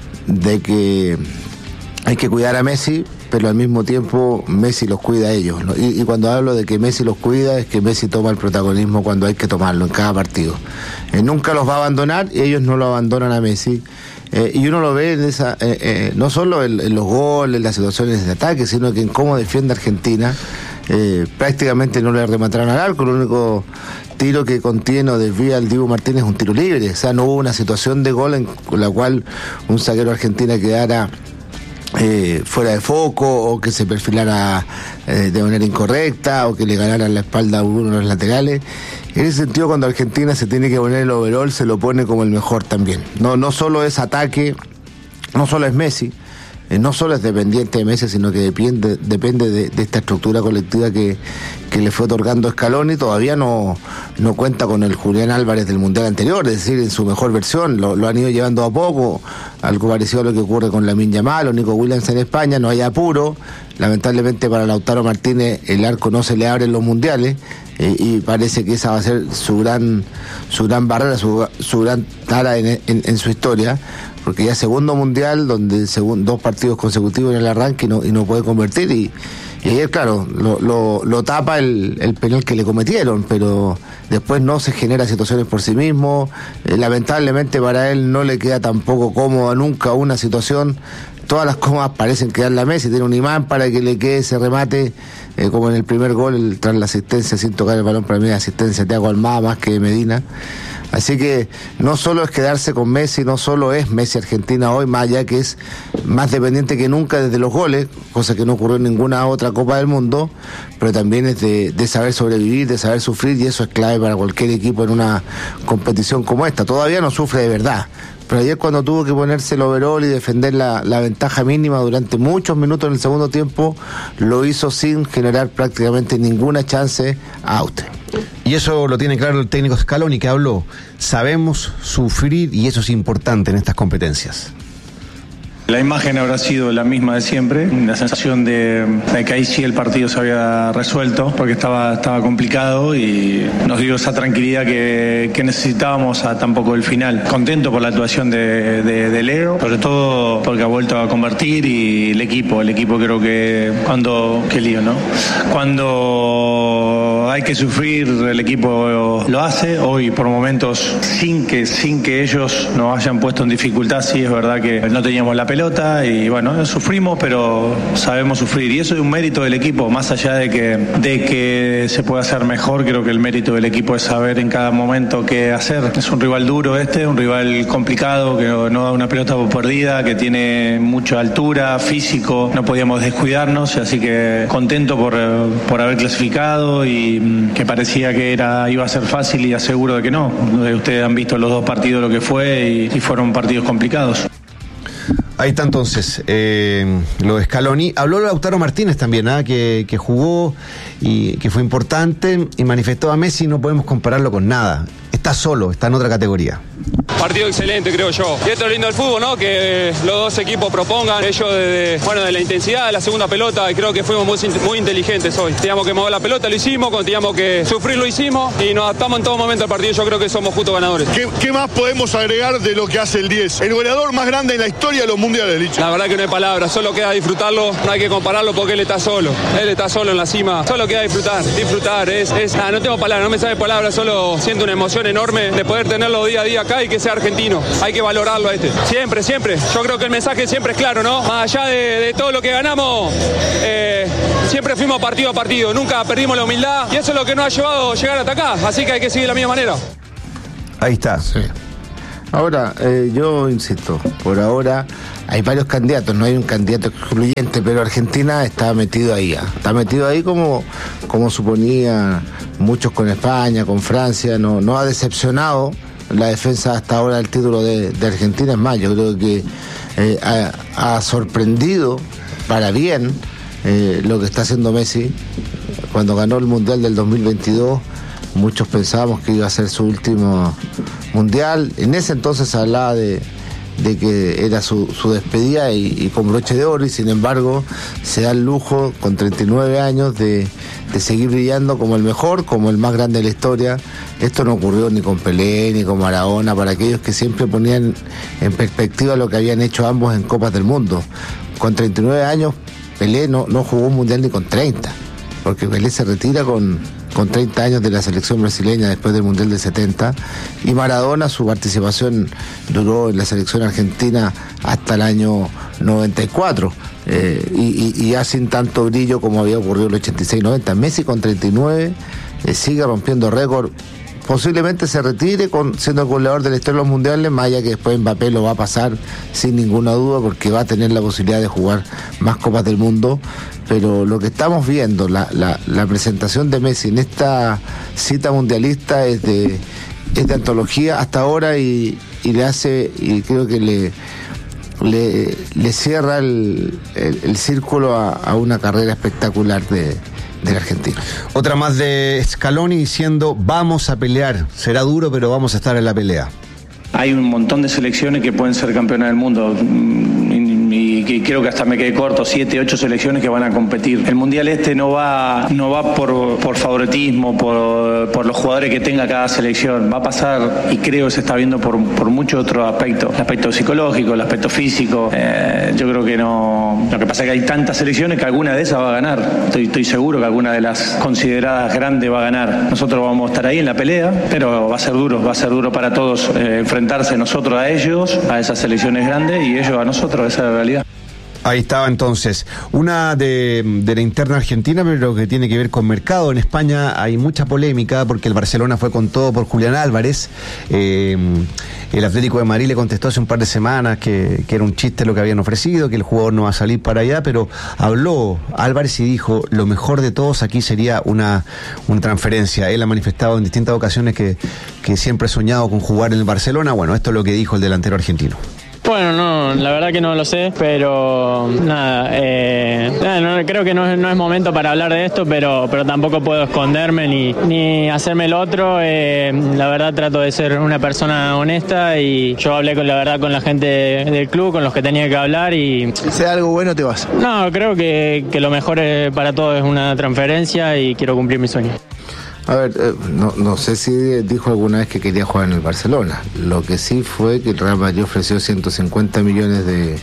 de que hay que cuidar a Messi, pero al mismo tiempo Messi los cuida a ellos, ¿no? Y, y cuando hablo de que Messi los cuida, es que Messi toma el protagonismo cuando hay que tomarlo en cada partido. Eh, nunca los va a abandonar y ellos no lo abandonan a Messi. Eh, y uno lo ve en esa, eh, eh, no solo en, en los goles, en las situaciones de ataque, sino que en cómo defiende Argentina. Eh, prácticamente no le remataron al arco, el único tiro que contiene o desvía al Dibu Martínez es un tiro libre. O sea, no hubo una situación de gol en la cual un zaguero argentino quedara eh, fuera de foco, o que se perfilara eh, de manera incorrecta, o que le ganaran la espalda a uno de los laterales. En ese sentido, cuando Argentina se tiene que poner el overall, se lo pone como el mejor también. No, no solo es ataque, no solo es Messi, eh, no solo es dependiente de Messi, sino que depende, depende de, de esta estructura colectiva que, que le fue otorgando Scaloni. Todavía no, no cuenta con el Julián Álvarez del Mundial anterior, es decir, en su mejor versión. Lo, lo han ido llevando a poco, algo parecido a lo que ocurre con Lamine Yamal o Nico Williams en España. No hay apuro. Lamentablemente para Lautaro Martínez el arco no se le abre en los mundiales, eh, y parece que esa va a ser su gran su gran barrera, su, su gran tara en, en, en su historia, porque ya segundo mundial donde segun, dos partidos consecutivos en el arranque y no, y no puede convertir, y, y ayer claro lo, lo, lo tapa el, el penal que le cometieron, pero después no se genera situaciones por sí mismo. Eh, lamentablemente para él no le queda tampoco cómoda nunca una situación. Todas las comas parecen quedarle a Messi, tiene un imán para que le quede ese remate, eh, como en el primer gol, el, tras la asistencia sin tocar el balón. Para mí la asistencia Thiago Almada más que Medina. Así que no solo es quedarse con Messi, no solo es Messi Argentina hoy, más allá que es más dependiente que nunca desde los goles, cosa que no ocurrió en ninguna otra Copa del Mundo, pero también es de, de saber sobrevivir, de saber sufrir, y eso es clave para cualquier equipo en una competición como esta. Todavía no sufre de verdad, pero ayer cuando tuvo que ponerse el overall y defender la, la ventaja mínima durante muchos minutos en el segundo tiempo, lo hizo sin generar prácticamente ninguna chance a Austria. Y eso lo tiene claro el técnico Scaloni, que habló: sabemos sufrir, y eso es importante en estas competencias. La imagen habrá sido la misma de siempre, la sensación de, de que ahí sí el partido se había resuelto, porque estaba, estaba complicado, y nos dio esa tranquilidad que, que necesitábamos a tampoco el final. Contento por la actuación de, de, de Leo, sobre todo porque ha vuelto a convertir, y el equipo, el equipo creo que cuando, qué lío, ¿no? Cuando hay que sufrir, el equipo lo hace. Hoy por momentos, sin que, sin que ellos nos hayan puesto en dificultad, sí es verdad que no teníamos la pelota, y bueno, sufrimos, pero sabemos sufrir, y eso es un mérito del equipo, más allá de que, de que se pueda hacer mejor. Creo que el mérito del equipo es saber en cada momento qué hacer. Es un rival duro este, un rival complicado, que no da una pelota por perdida, que tiene mucha altura, físico, no podíamos descuidarnos, así que contento por, por haber clasificado, y que parecía que era iba a ser fácil, y aseguro de que no. Ustedes han visto los dos partidos lo que fue, y, y fueron partidos complicados. Ahí está entonces eh, lo de Scaloni. Habló Lautaro Martínez también, ¿eh? que, que jugó y que fue importante y manifestó a Messi no podemos compararlo con nada. Está solo, está en otra categoría. Partido excelente, creo yo. Y esto es lindo del fútbol, ¿no? Que los dos equipos propongan, ellos de, de, bueno, de la intensidad de la segunda pelota, y creo que fuimos muy, muy inteligentes hoy. Teníamos que mover la pelota, lo hicimos, cuando teníamos que sufrir, lo hicimos, y nos adaptamos en todo momento al partido. Yo creo que somos justos ganadores. ¿Qué, qué más podemos agregar de lo que hace el diez? El goleador más grande en la historia de los mundiales, Licha. La verdad que no hay palabras, solo queda disfrutarlo, no hay que compararlo porque él está solo. Él está solo en la cima, solo queda disfrutar, disfrutar, es, es, nada, no tengo palabras, no me sale palabras, solo siento una emoción enorme de poder tenerlo día a día acá y que sea argentino. Hay que valorarlo a este. Siempre, siempre. Yo creo que el mensaje siempre es claro, ¿no? Más allá de, de todo lo que ganamos, eh, siempre fuimos partido a partido. Nunca perdimos la humildad y eso es lo que nos ha llevado a llegar hasta acá. Así que hay que seguir de la misma manera. Ahí está. Sí. Ahora, eh, yo insisto, por ahora hay varios candidatos, no hay un candidato excluyente, pero Argentina está metido ahí. ¿eh? Está metido ahí como, como suponía muchos con España, con Francia. No, no ha decepcionado la defensa hasta ahora del título de, de Argentina. Es más, yo creo que eh, ha, ha sorprendido para bien eh, lo que está haciendo Messi. Cuando ganó el Mundial del dos mil veintidós, muchos pensábamos que iba a ser su último Mundial. En ese entonces se hablaba de, de que era su, su despedida y, y con broche de oro, y sin embargo se da el lujo con treinta y nueve años de, de seguir brillando como el mejor, como el más grande de la historia. Esto no ocurrió ni con Pelé ni con Maradona, para aquellos que siempre ponían en perspectiva lo que habían hecho ambos en Copas del Mundo. Con treinta y nueve años Pelé no, no jugó un Mundial ni con treinta, porque Pelé se retira con, con treinta años de la selección brasileña después del Mundial del setenta, y Maradona, su participación duró en la selección argentina hasta el año noventa y cuatro, eh, y, y, y ya sin tanto brillo como había ocurrido en el ochenta y seis noventa. Messi con treinta y nueve eh, sigue rompiendo récord. Posiblemente se retire con, siendo el goleador de la historia de los mundiales, más allá que después Mbappé lo va a pasar sin ninguna duda, porque va a tener la posibilidad de jugar más Copas del Mundo. Pero lo que estamos viendo, la, la, la presentación de Messi en esta cita mundialista es de, es de antología hasta ahora, y, y le hace, y creo que le, le, le cierra el, el, el círculo a, a una carrera espectacular de de la Argentina. Otra más de Scaloni diciendo vamos a pelear, será duro pero vamos a estar en la pelea. Hay un montón de selecciones que pueden ser campeonas del mundo y que creo que hasta me quedé corto, siete, ocho selecciones que van a competir. El Mundial este no va no va por, por favoritismo, por, por los jugadores que tenga cada selección. Va a pasar, y creo que se está viendo por, por muchos otros aspectos. El aspecto psicológico, el aspecto físico. Eh, yo creo que no... Lo que pasa es que hay tantas selecciones que alguna de esas va a ganar. Estoy, estoy seguro que alguna de las consideradas grandes va a ganar. Nosotros vamos a estar ahí en la pelea, pero va a ser duro, va a ser duro para todos eh, enfrentarse nosotros a ellos, a esas selecciones grandes, y ellos a nosotros, esa es la realidad. Ahí estaba entonces, una de, de la interna argentina, pero que tiene que ver con mercado. En España hay mucha polémica porque el Barcelona fue con todo por Julián Álvarez. Eh, el Atlético de Madrid le contestó hace un par de semanas que, que era un chiste lo que habían ofrecido, que el jugador no va a salir para allá, pero habló Álvarez y dijo, lo mejor de todos aquí sería una, una transferencia. Él ha manifestado en distintas ocasiones que, que siempre ha soñado con jugar en el Barcelona. Bueno, esto es lo que dijo el delantero argentino. Bueno, no, la verdad que no lo sé, pero nada, eh, nada no, creo que no es, no es momento para hablar de esto, pero, pero tampoco puedo esconderme ni, ni hacerme el otro. Eh, la verdad trato de ser una persona honesta, y yo hablé con la verdad con la gente del club, con los que tenía que hablar, y... Si sea algo bueno, te vas. No, creo que, que lo mejor para todos es una transferencia y quiero cumplir mi sueño. A ver, eh, no, no sé si dijo alguna vez que quería jugar en el Barcelona. Lo que sí fue que el Real Madrid ofreció ciento cincuenta millones de,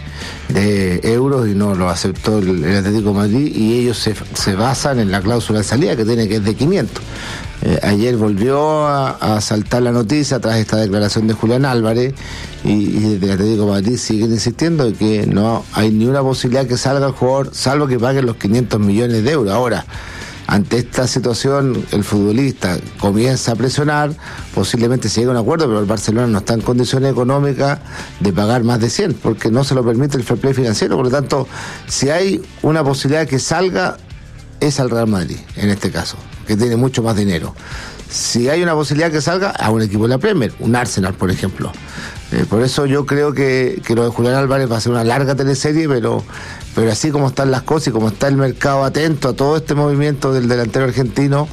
de euros y no lo aceptó el, el Atlético de Madrid, y ellos se, se basan en la cláusula de salida que tiene, que es de quinientos. Eh, ayer volvió a, a saltar la noticia tras esta declaración de Julián Álvarez, y, y desde el Atlético de Madrid siguen insistiendo de que no hay ni una posibilidad que salga el jugador, salvo que paguen los quinientos millones de euros. Ahora, ante esta situación, el futbolista comienza a presionar, posiblemente se llegue a un acuerdo, pero el Barcelona no está en condiciones económicas de pagar más de cien, porque no se lo permite el fair play financiero. Por lo tanto, si hay una posibilidad que salga, es al Real Madrid, en este caso, que tiene mucho más dinero. Si hay una posibilidad que salga, a un equipo de la Premier, un Arsenal, por ejemplo. Eh, por eso yo creo que, que lo de Julián Álvarez va a ser una larga teleserie, pero, pero así como están las cosas y como está el mercado atento a todo este movimiento del delantero argentino,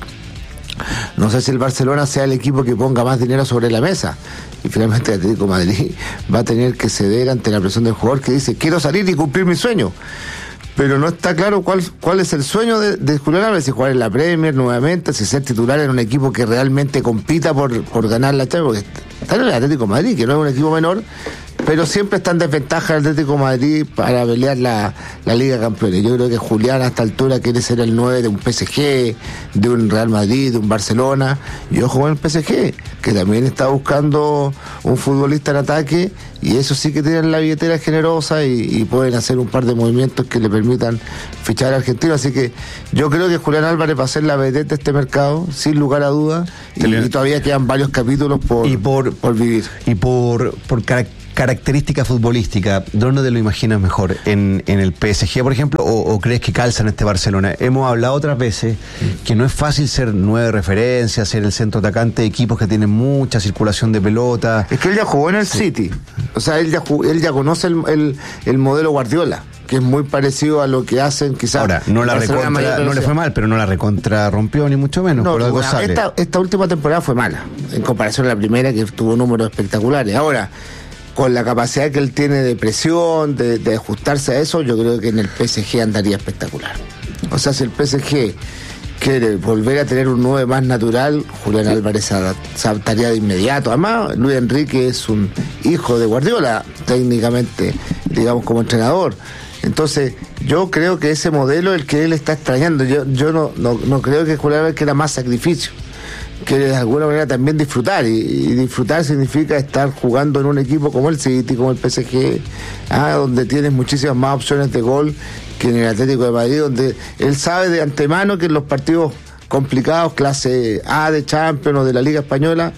no sé si el Barcelona sea el equipo que ponga más dinero sobre la mesa. Y finalmente el Atlético de Madrid va a tener que ceder ante la presión del jugador que dice, quiero salir y cumplir mi sueño. Pero no está claro cuál cuál es el sueño de, de Julián Álvarez, si jugar en la Premier nuevamente, si ser titular en un equipo que realmente compita por, por ganar la Champions, porque está en el Atlético de Madrid, que no es un equipo menor, pero siempre está en desventaja el Atlético de Madrid para pelear la, la Liga de Campeones. Yo creo que Julián a esta altura quiere ser el nueve de un P S G, de un Real Madrid, de un Barcelona, y ojo con el P S G, que también está buscando un futbolista en ataque, y eso sí que tienen la billetera generosa y, y pueden hacer un par de movimientos que le permitan fichar a Argentina. Así que yo creo que Julián Álvarez va a ser la vedette de este mercado, sin lugar a dudas, y, y todavía quedan varios capítulos por, y por, por vivir. Y por, por características característica futbolística, ¿dónde te lo imaginas mejor? ¿En, en el P S G, por ejemplo, o, o crees que calza en este Barcelona? Hemos hablado otras veces que no es fácil ser nueve referencias, ser el centro atacante de equipos que tienen mucha circulación de pelota. Es que él ya jugó en el sí. City, o sea, él ya, jugó, él ya conoce el, el, el modelo Guardiola, que es muy parecido a lo que hacen quizás. Ahora, no, la recontra, no le fue mal, pero no la recontra rompió, ni mucho menos. No, por algo bueno, sale. Esta, esta última temporada fue mala, en comparación a la primera, que tuvo números espectaculares. Ahora, con la capacidad que él tiene de presión, de, de ajustarse a eso, yo creo que en el P S G andaría espectacular. O sea, si el P S G quiere volver a tener un nueve más natural, Julián sí. Álvarez se adaptaría de inmediato. Además, Luis Enrique es un hijo de Guardiola, técnicamente, digamos, como entrenador. Entonces, yo creo que ese modelo es el que él está extrañando. Yo, yo no, no, no creo que Julián Álvarez quiera más sacrificio, que de alguna manera también disfrutar, y, y disfrutar significa estar jugando en un equipo como el City, como el P S G, ah, donde tienes muchísimas más opciones de gol que en el Atlético de Madrid, donde él sabe de antemano que en los partidos complicados, clase A de Champions o de la Liga Española,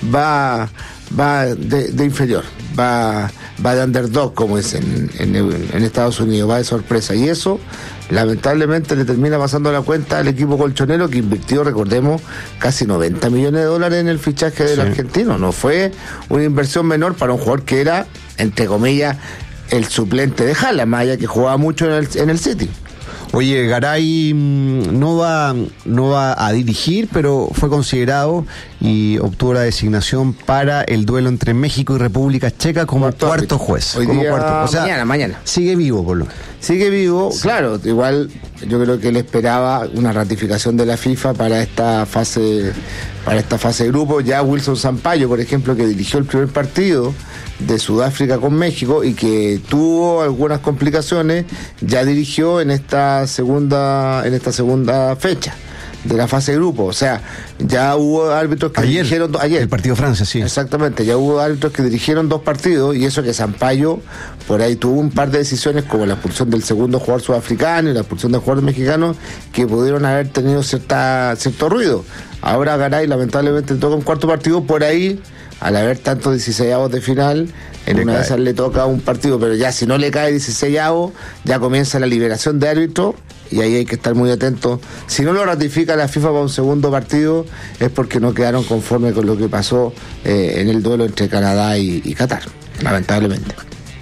va va de, de inferior, va va de underdog, como dicen en, en, en Estados Unidos, va de sorpresa, y eso lamentablemente le termina pasando la cuenta al equipo colchonero, que invirtió, recordemos, casi noventa millones de dólares en el fichaje del sí. argentino. No fue una inversión menor para un jugador que era, entre comillas, el suplente de Haaland, más allá que jugaba mucho en el, en el City. Oye, Garay no va, no va a dirigir, pero fue considerado y obtuvo la designación para el duelo entre México y República Checa como cuarto, cuarto juez. Hoy como día, cuarto. O sea, mañana, mañana. Sigue vivo, por lo menos. Sigue vivo, sí. Claro, igual yo creo que él esperaba una ratificación de la FIFA para esta fase, para esta fase de grupo. Ya Wilson Sampaio, por ejemplo, que dirigió el primer partido de Sudáfrica con México y que tuvo algunas complicaciones, ya dirigió en esta segunda, en esta segunda fecha de la fase de grupo. O sea, ya hubo árbitros que ayer, dirigieron ayer. El partido Francia, sí. Exactamente, ya hubo árbitros que dirigieron dos partidos, y eso que Sampaio por ahí tuvo un par de decisiones, como la expulsión del segundo jugador sudafricano y la expulsión del jugador mexicano, que pudieron haber tenido cierta cierto ruido. Ahora Garay lamentablemente le toca un cuarto partido, por ahí, al haber tantos dieciseisavos de final, en le una cae. de esas le toca un partido, pero ya si no le cae dieciseisavo, ya comienza la liberación de árbitro, y ahí hay que estar muy atentos. Si no lo ratifica la FIFA para un segundo partido, es porque no quedaron conformes con lo que pasó eh, en el duelo entre Canadá y, y Qatar, lamentablemente.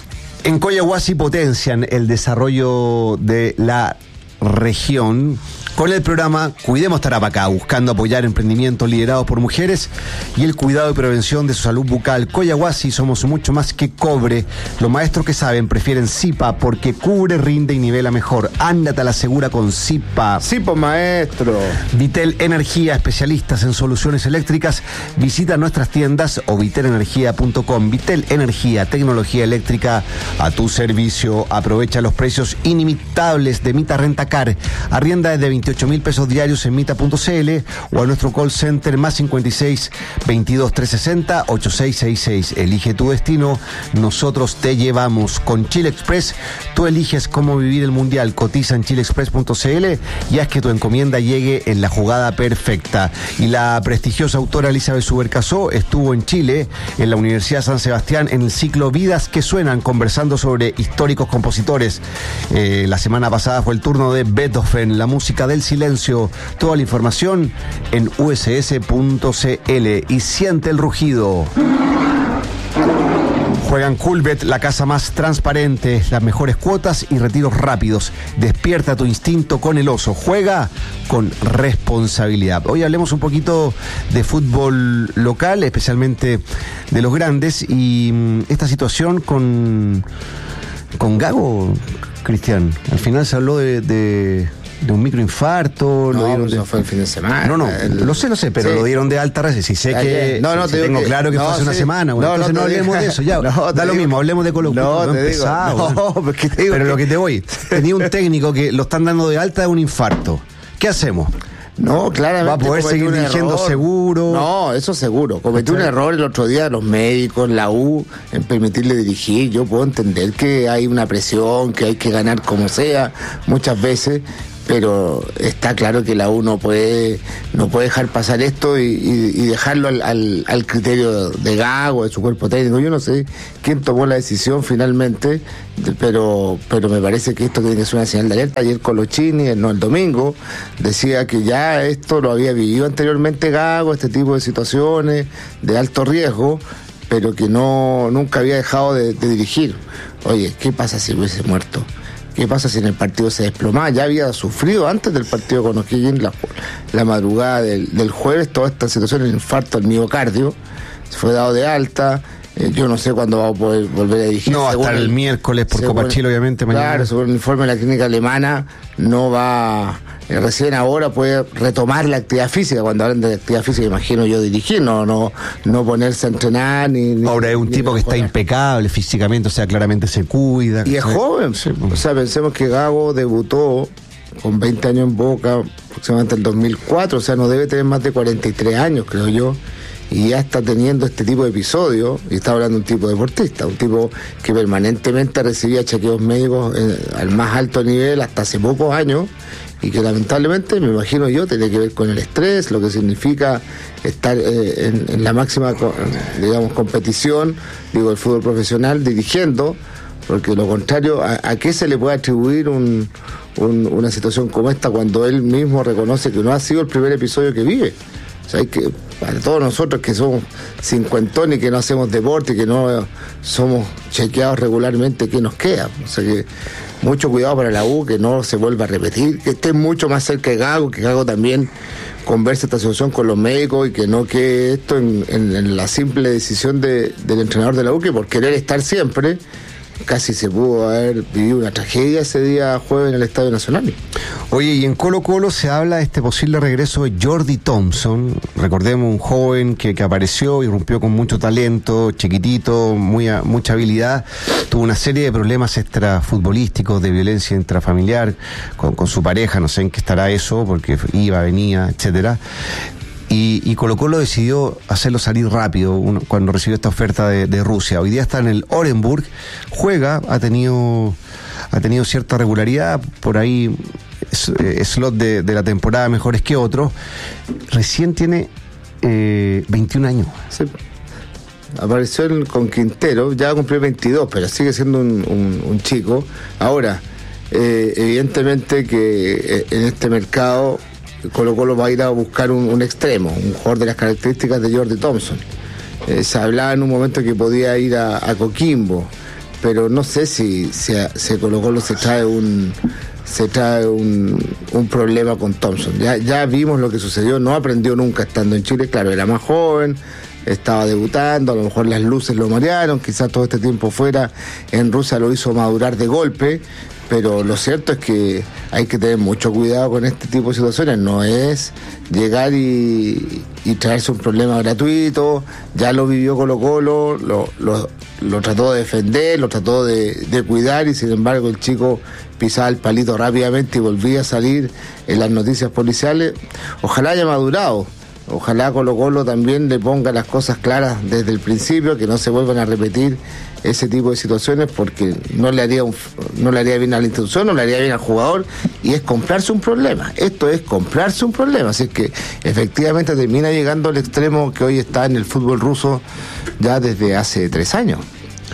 En Coyahuasi potencian el desarrollo de la región con el programa Cuidemos Tarapacá, buscando apoyar emprendimientos liderados por mujeres y el cuidado y prevención de su salud bucal. Coyahuasi, somos mucho más que cobre. Los maestros que saben prefieren Zipa porque cubre, rinde y nivela mejor. Ándate a la segura con Zipa. Zipa, maestro. Vitel Energía, especialistas en soluciones eléctricas. Visita nuestras tiendas o vitel energía punto com. Vitel Energía, tecnología eléctrica a tu servicio. Aprovecha los precios inimitables de Mita Rentacar. Arrienda desde veintiocho mil pesos diarios en mita punto c l o a nuestro call center más cincuenta y seis, veintidós, trescientos sesenta, ochenta y seis sesenta y seis. Elige tu destino, nosotros te llevamos. Con Chile Express, tú eliges cómo vivir el mundial. Cotiza en chile express punto c l y haz que tu encomienda llegue en la jugada perfecta. Y la prestigiosa autora Elizabeth Subercasó estuvo en Chile, en la Universidad San Sebastián, en el ciclo Vidas que Suenan, conversando sobre históricos compositores. Eh, la semana pasada fue el turno de Beethoven, la música del silencio. Toda la información en u s s punto c l y siente el rugido. Juega en Coolbet, la casa más transparente, las mejores cuotas y retiros rápidos. Despierta tu instinto con el oso. Juega con responsabilidad. Hoy hablemos un poquito de fútbol local, especialmente de los grandes, y mmm, esta situación con, con Gago, Cristian. Al final se habló de... de de un microinfarto. No, lo dieron eso de... fue el fin de semana. No, no, el... lo sé, lo sé, pero sí. Lo dieron de alta red. Si sé que. No, no, si te tengo que... claro que no, fue hace sí. una semana. Bueno, no, entonces no, no hablemos digo... de eso. Ya, no, da lo digo... mismo, hablemos de Colo Colo. No, no te empezaba, digo. No, bueno. porque te digo pero que... lo que te voy, tenía un técnico que lo están dando de alta de un infarto. ¿Qué hacemos? No, claramente. ¿Va a poder seguir dirigiendo error. seguro? No, eso seguro. Cometió un error el otro día los médicos, la U, en permitirle dirigir. Yo puedo entender que hay una presión, que hay que ganar como sea, muchas veces, pero está claro que la U no puede, no puede dejar pasar esto y, y, y dejarlo al, al, al criterio de Gago, de su cuerpo técnico. Yo no sé quién tomó la decisión finalmente, pero pero me parece que esto tiene que ser una señal de alerta. Ayer Colochini, no el domingo, decía que ya esto lo había vivido anteriormente Gago, este tipo de situaciones de alto riesgo, pero que no nunca había dejado de, de dirigir. Oye, ¿qué pasa si hubiese muerto? ¿Qué pasa si en el partido se desplomaba? Ya había sufrido antes del partido con O'Higgins, la, la madrugada del, del jueves, toda esta situación, el infarto al miocardio, fue dado de alta. Eh, yo no sé cuándo va a poder volver a dirigir. No, hasta el, el miércoles por Copa Chile, obviamente. Mañana. Claro, según el informe de la clínica alemana, no va... Eh, recién ahora puede retomar la actividad física. Cuando hablan de actividad física, imagino yo dirigir, no no, no ponerse a entrenar. Ni, ni ahora es un ni tipo que está impecable físicamente, o sea, claramente se cuida. Y es ¿sí? joven. Sí. O sea, pensemos que Gago debutó con veinte años en Boca, aproximadamente el dos mil cuatro, o sea, no debe tener más de cuarenta y tres años, creo yo. Y ya está teniendo este tipo de episodios, y está hablando de un tipo deportista, un tipo que permanentemente recibía chequeos médicos eh, al más alto nivel hasta hace pocos años, y que lamentablemente, me imagino yo, tiene que ver con el estrés, lo que significa estar eh, en, en la máxima, digamos, competición, digo, el fútbol profesional, dirigiendo, porque lo contrario, ¿a, a qué se le puede atribuir un, un, una situación como esta cuando él mismo reconoce que no ha sido el primer episodio que vive? O sea, hay que, para todos nosotros que somos cincuentones y que no hacemos deporte, que no somos chequeados regularmente, ¿qué nos queda? O sea que mucho cuidado para la U, que no se vuelva a repetir, que esté mucho más cerca de Gago, que Gago también converse esta situación con los médicos y que no quede esto en, en, en la simple decisión de, del entrenador de la U, que por querer estar siempre, casi se pudo haber vivido una tragedia ese día jueves en el Estadio Nacional. Oye, y en Colo Colo se habla de este posible regreso de Jordi Thompson. Recordemos, un joven que, que apareció y rompió con mucho talento, chiquitito, muy, mucha habilidad. Tuvo una serie de problemas extrafutbolísticos, de violencia intrafamiliar con, con su pareja, no sé en qué estará eso, porque iba, venía, etcétera. Y, y Colo Colo decidió hacerlo salir rápido uno, cuando recibió esta oferta de, de Rusia. Hoy día está en el Orenburg, juega, ha tenido ha tenido cierta regularidad, por ahí es, eh, slot de, de la temporada mejores que otros. Recién tiene eh, veintiún años. Sí. Apareció el, con Quintero, ya va a cumplir veintidós, pero sigue siendo un, un, un chico. Ahora, eh, evidentemente que eh, en este mercado Colo Colo va a ir a buscar un, un extremo, un jugador de las características de Jordi Thompson. Eh, se hablaba en un momento que podía ir a, a Coquimbo, pero no sé si, si, a, si a Colo Colo se trae un se trae un, un problema con Thompson. Ya, ya vimos lo que sucedió, no aprendió nunca estando en Chile, claro, era más joven, estaba debutando, a lo mejor las luces lo marearon, quizás todo este tiempo fuera en Rusia lo hizo madurar de golpe, pero lo cierto es que hay que tener mucho cuidado con este tipo de situaciones. No es llegar y, y traerse un problema gratuito. Ya lo vivió Colo Colo, lo, lo, lo trató de defender, lo trató de, de cuidar, y sin embargo el chico pisaba el palito rápidamente y volvía a salir en las noticias policiales. Ojalá haya madurado. Ojalá Colo Colo también le ponga las cosas claras desde el principio, que no se vuelvan a repetir ese tipo de situaciones, porque no le haría un, no le haría bien a la institución, no le haría bien al jugador, y es comprarse un problema. Esto es comprarse un problema. Así que efectivamente termina llegando al extremo que hoy está en el fútbol ruso ya desde hace tres años.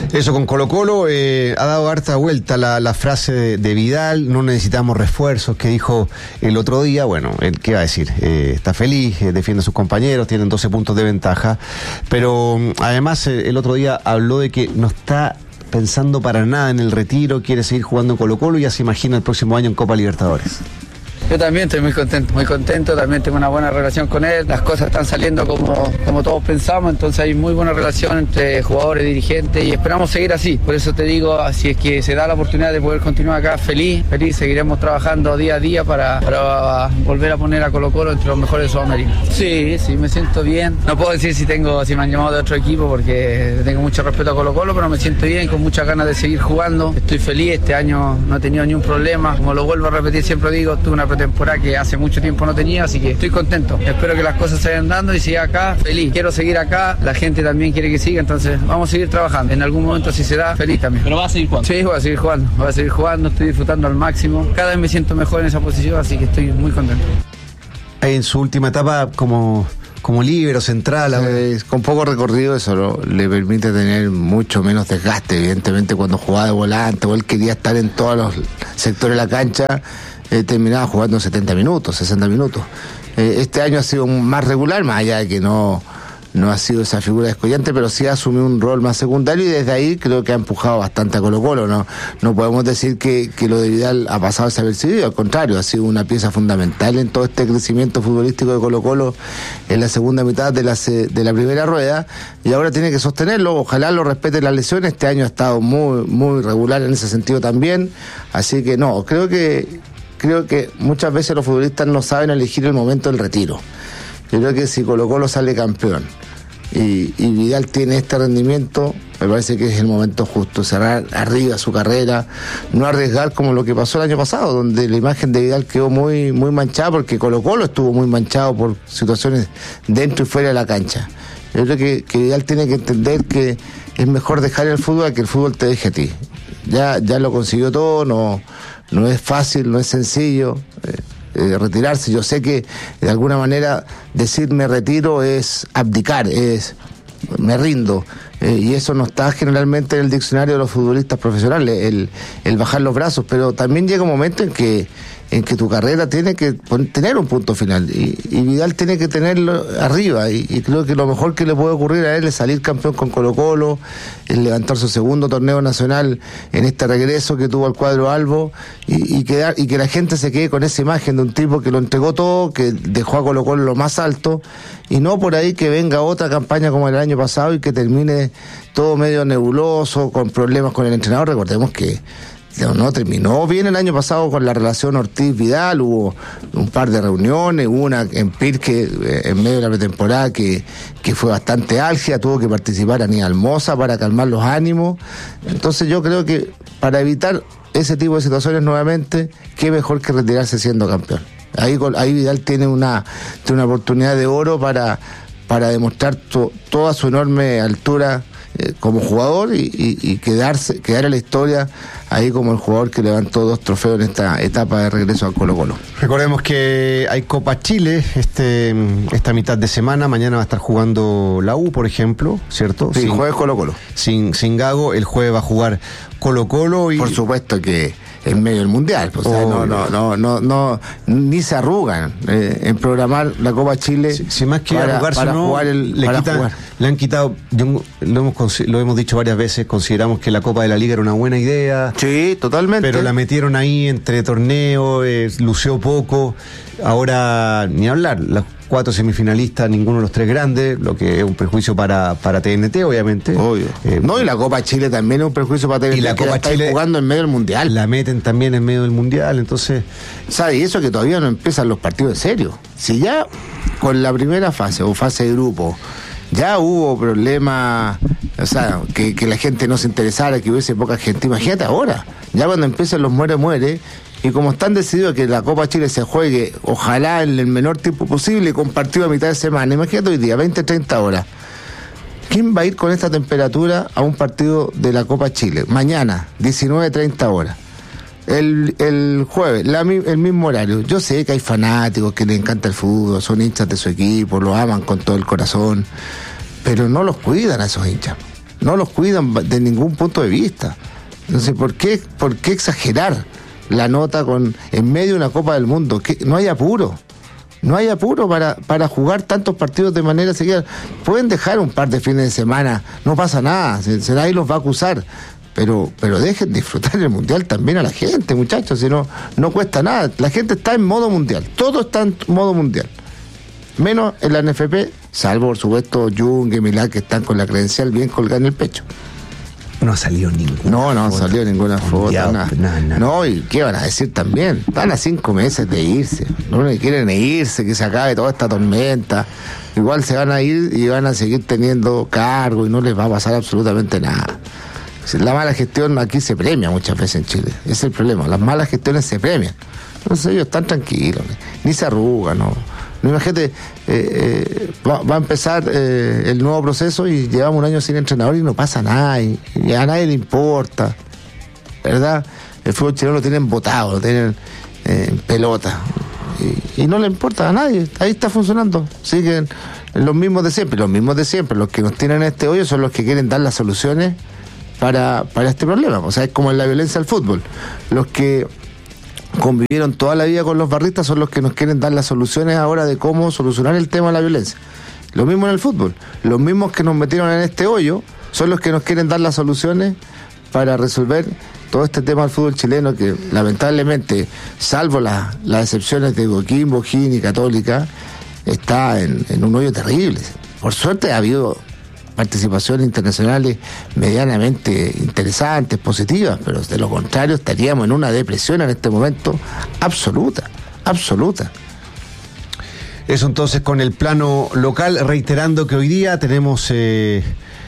Eso con Colo Colo, eh, ha dado harta vuelta la, la frase de, de Vidal, no necesitamos refuerzos, que dijo el otro día. Bueno, él, ¿qué va a decir? Eh, está feliz, eh, defiende a sus compañeros, tienen doce puntos de ventaja, pero además eh, el otro día habló de que no está pensando para nada en el retiro, quiere seguir jugando en Colo Colo y ya se imagina el próximo año en Copa Libertadores. Yo también estoy muy contento, muy contento, también tengo una buena relación con él, las cosas están saliendo como, como todos pensamos, entonces hay muy buena relación entre jugadores y dirigentes y esperamos seguir así. Por eso te digo, si es que se da la oportunidad de poder continuar acá, feliz, feliz, seguiremos trabajando día a día para, para volver a poner a Colo Colo entre los mejores de Sudamérica. Sí, sí, me siento bien. No puedo decir si tengo, si me han llamado de otro equipo porque tengo mucho respeto a Colo Colo, pero me siento bien, con muchas ganas de seguir jugando. Estoy feliz, este año no he tenido ni un problema, como lo vuelvo a repetir, siempre digo, tuve una temporada que hace mucho tiempo no tenía, así que estoy contento. Espero que las cosas se vayan dando y siga acá, feliz. Quiero seguir acá, la gente también quiere que siga, entonces vamos a seguir trabajando. En algún momento si se da, feliz también. ¿Pero vas a seguir jugando? Sí, voy a seguir jugando, voy a seguir jugando, estoy disfrutando al máximo. Cada vez me siento mejor en esa posición, así que estoy muy contento. En su última etapa como... como líbero central. Eh, con poco recorrido eso lo, le permite tener mucho menos desgaste, evidentemente cuando jugaba de volante o él quería estar en todos los sectores de la cancha, eh, terminaba jugando setenta minutos, sesenta minutos. Eh, este año ha sido más regular, más allá de que no, no ha sido esa figura descollante, pero sí ha asumido un rol más secundario y desde ahí creo que ha empujado bastante a Colo Colo. No, no podemos decir que, que lo de Vidal ha pasado desapercibido, al contrario, ha sido una pieza fundamental en todo este crecimiento futbolístico de Colo Colo en la segunda mitad de la, de la primera rueda y ahora tiene que sostenerlo, ojalá lo respete las lesiones. Este año ha estado muy, muy regular en ese sentido también, así que no, creo que creo que muchas veces los futbolistas no saben elegir el momento del retiro. Yo creo que si Colo Colo sale campeón y, y Vidal tiene este rendimiento, me parece que es el momento justo, cerrar arriba su carrera, no arriesgar como lo que pasó el año pasado, donde la imagen de Vidal quedó muy, muy manchada porque Colo Colo estuvo muy manchado por situaciones dentro y fuera de la cancha. Yo creo que, que Vidal tiene que entender que es mejor dejar el fútbol a que el fútbol te deje a ti. Ya, ya lo consiguió todo, no, no es fácil, no es sencillo. Eh, Eh, retirarse. Yo sé que de alguna manera decir me retiro es abdicar, es me rindo, eh, y eso no está generalmente en el diccionario de los futbolistas profesionales, el, el bajar los brazos, pero también llega un momento en que en que tu carrera tiene que tener un punto final y, y Vidal tiene que tenerlo arriba y, y creo que lo mejor que le puede ocurrir a él es salir campeón con Colo Colo, es levantar su segundo torneo nacional en este regreso que tuvo al cuadro albo y, y, quedar, y que la gente se quede con esa imagen de un tipo que lo entregó todo, que dejó a Colo Colo lo más alto y no por ahí que venga otra campaña como el año pasado y que termine todo medio nebuloso, con problemas con el entrenador. Recordemos que No, no, terminó bien el año pasado con la relación Ortiz-Vidal, hubo un par de reuniones, hubo una en Pirque eh, en medio de la pretemporada que, que fue bastante álgida, tuvo que participar Aníbal Mosa para calmar los ánimos. Entonces yo creo que para evitar ese tipo de situaciones nuevamente, qué mejor que retirarse siendo campeón. Ahí, ahí Vidal tiene una, tiene una oportunidad de oro para, para demostrar to, toda su enorme altura eh, como jugador y, y, y quedarse, quedar en la historia ahí como el jugador que levantó dos trofeos en esta etapa de regreso al Colo Colo. Recordemos que hay Copa Chile este esta mitad de semana. Mañana va a estar jugando la U, por ejemplo, ¿cierto? Sí, sin, jueves Colo Colo. Sin, sin Gago, el jueves va a jugar Colo Colo y... Por supuesto que en medio del mundial, pues, oh, o sea, no, no, no, no, no, ni se arrugan eh, en programar la Copa Chile. Si, si más que para, arrugarse para no, jugar el, le, para quitan, jugar. Le han quitado, yo, lo, hemos, lo hemos dicho varias veces, consideramos que la Copa de la Liga era una buena idea. Sí, totalmente. Pero la metieron ahí entre torneos, eh, lució poco. Ahora, ni hablar, los cuatro semifinalistas, ninguno de los tres grandes, lo que es un perjuicio para, para T N T, obviamente. Obvio. Eh, no, y la Copa Chile también es un perjuicio para T N T. Y la Copa la Chile jugando en medio del Mundial. La meten también en medio del Mundial, entonces... ¿Sabe? Y eso que todavía no empiezan los partidos en serio. Si ya con la primera fase o fase de grupo ya hubo problemas, o sea, que, que la gente no se interesara, que hubiese poca gente, imagínate ahora, ya cuando empiezan los muere-muere, y como están decididos que la Copa Chile se juegue, ojalá en el menor tiempo posible, con partido a mitad de semana, imagínate hoy día, veinte, treinta horas. ¿Quién va a ir con esta temperatura a un partido de la Copa Chile? Mañana, diecinueve, treinta horas. El, el jueves, la, el mismo horario. Yo sé que hay fanáticos que les encanta el fútbol, son hinchas de su equipo, lo aman con todo el corazón, pero no los cuidan a esos hinchas. no los cuidan de ningún punto de vista. Entonces, ¿por qué, por qué exagerar la nota con en medio de una Copa del Mundo? Que no hay apuro. No hay apuro para, para jugar tantos partidos de manera seguida. Pueden dejar un par de fines de semana, no pasa nada, se, se nadie los va a acusar. Pero, pero dejen disfrutar el Mundial también a la gente, muchachos, si no, no cuesta nada. La gente está en modo mundial, todo está en modo mundial. Menos en la N F P, salvo por supuesto Jung y Milán, que están con la credencial bien colgada en el pecho. No ha salido ninguna No, no ha foto. salido ninguna foto. Ya, Nada. nada, nada. No, y qué van a decir también. Están a cinco meses de irse. No quieren irse, que se acabe toda esta tormenta. Igual se van a ir y van a seguir teniendo cargo y no les va a pasar absolutamente nada. La mala gestión aquí se premia muchas veces en Chile. Ese es el problema. Las malas gestiones se premian. Entonces ellos están tranquilos, ni se arrugan, ¿no? No, imagínate, eh, eh, va, va a empezar eh, el nuevo proceso y llevamos un año sin entrenador y no pasa nada, y, y a nadie le importa, ¿verdad? El fútbol chileno lo tienen botado, lo tienen eh, en pelota, y, y no le importa a nadie, ahí está funcionando, siguen los mismos de siempre, los mismos de siempre, los que nos tienen en este hoyo son los que quieren dar las soluciones para, para este problema. O sea, es como en la violencia del fútbol, los que convivieron toda la vida con los barristas son los que nos quieren dar las soluciones ahora de cómo solucionar el tema de la violencia. Lo mismo en el fútbol, los mismos que nos metieron en este hoyo son los que nos quieren dar las soluciones para resolver todo este tema del fútbol chileno, que lamentablemente, salvo la, las excepciones de Coquimbo, O'Higgins y Católica, está en, en un hoyo terrible. Por suerte ha habido participaciones internacionales medianamente interesantes, positivas, pero de lo contrario estaríamos en una depresión en este momento absoluta, absoluta. Eso entonces con el plano local, reiterando que hoy día tenemos eh,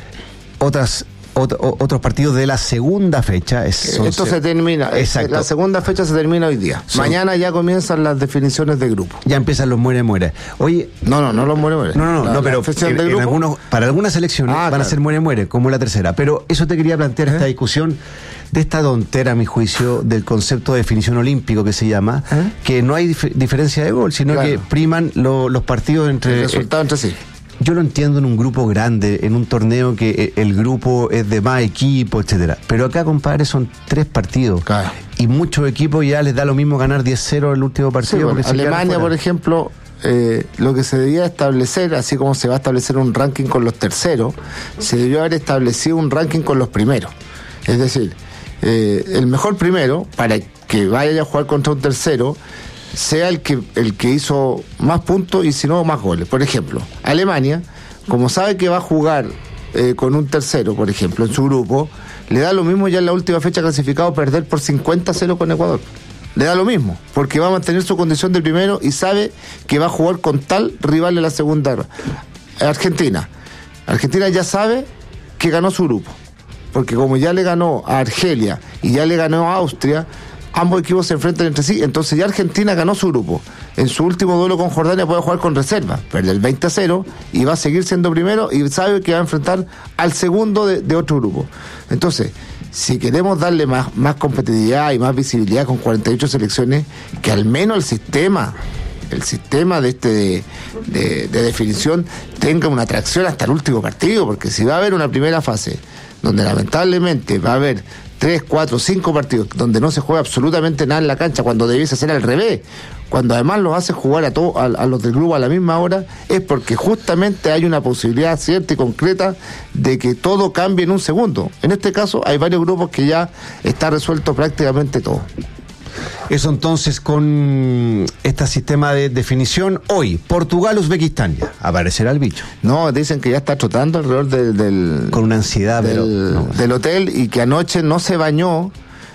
otras ot- otros partidos de la segunda fecha. Es, Esto se termina, exacto. La segunda fecha se termina hoy día. Son... Mañana ya comienzan las definiciones de grupo. Ya empiezan los muere-muere. Oye, no, no, no los muere-muere. No, no, la, no, pero en, en algunos, para algunas selecciones ah, van claro. a ser muere-muere, como la tercera. Pero eso te quería plantear, ¿Eh? esta discusión de esta tontera, a mi juicio, del concepto de definición olímpico que se llama, ¿Eh? que no hay dif- diferencia de gol, sino claro. que priman lo, los partidos entre... El resultado eh, entre sí. Yo lo entiendo en un grupo grande, en un torneo que el grupo es de más equipos, etcétera. Pero acá, compadre, son tres partidos. Claro. Y muchos equipos ya les da lo mismo ganar diez cero el último partido. Sí, bueno, Alemania, por ejemplo, eh, lo que se debía establecer, así como se va a establecer un ranking con los terceros, se debió haber establecido un ranking con los primeros. Es decir, eh, el mejor primero, para que vaya a jugar contra un tercero, sea el que el que hizo más puntos y si no más goles. Por ejemplo, Alemania, como sabe que va a jugar eh, con un tercero, por ejemplo, en su grupo, le da lo mismo ya en la última fecha clasificado perder por cincuenta a cero con Ecuador. Le da lo mismo, porque va a mantener su condición de primero y sabe que va a jugar con tal rival en la segunda. Argentina. Argentina ya sabe que ganó su grupo, porque como ya le ganó a Argelia y ya le ganó a Austria, ambos equipos se enfrentan entre sí, entonces ya Argentina ganó su grupo. En su último duelo con Jordania puede jugar con reserva, perder el veinte a cero y va a seguir siendo primero y sabe que va a enfrentar al segundo de, de otro grupo. Entonces, si queremos darle más, más competitividad y más visibilidad con cuarenta y ocho selecciones, que al menos el sistema, el sistema de este de, de, de definición tenga una atracción hasta el último partido, porque si va a haber una primera fase donde lamentablemente va a haber tres, cuatro, cinco partidos donde no se juega absolutamente nada en la cancha, cuando debiese ser al revés, cuando además los hace jugar a, todo, a, a los del grupo a la misma hora, es porque justamente hay una posibilidad cierta y concreta de que todo cambie en un segundo. En este caso hay varios grupos que ya está resuelto prácticamente todo. Eso entonces con este sistema de definición. Hoy, Portugal, Uzbekistán, ya aparecerá el bicho. No, dicen que ya está trotando alrededor del... del con una ansiedad, del, pero... No. del hotel, y que anoche no se bañó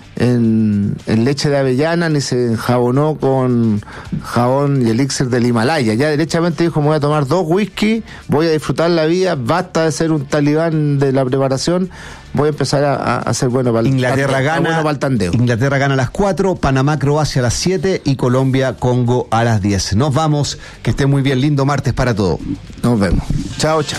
en, en leche de avellana ni se enjabonó con jabón y elixir del Himalaya. Ya derechamente dijo: me voy a tomar dos whisky, voy a disfrutar la vida, basta de ser un talibán de la preparación, voy a empezar a, a ser bueno para el Inglaterra tandeo, gana, bueno para el tandeo. Inglaterra gana a las cuatro, Panamá, Croacia a las siete y Colombia, Congo a las diez. Nos vamos, que esté muy bien, lindo martes para todos. Nos vemos. Chao, chao.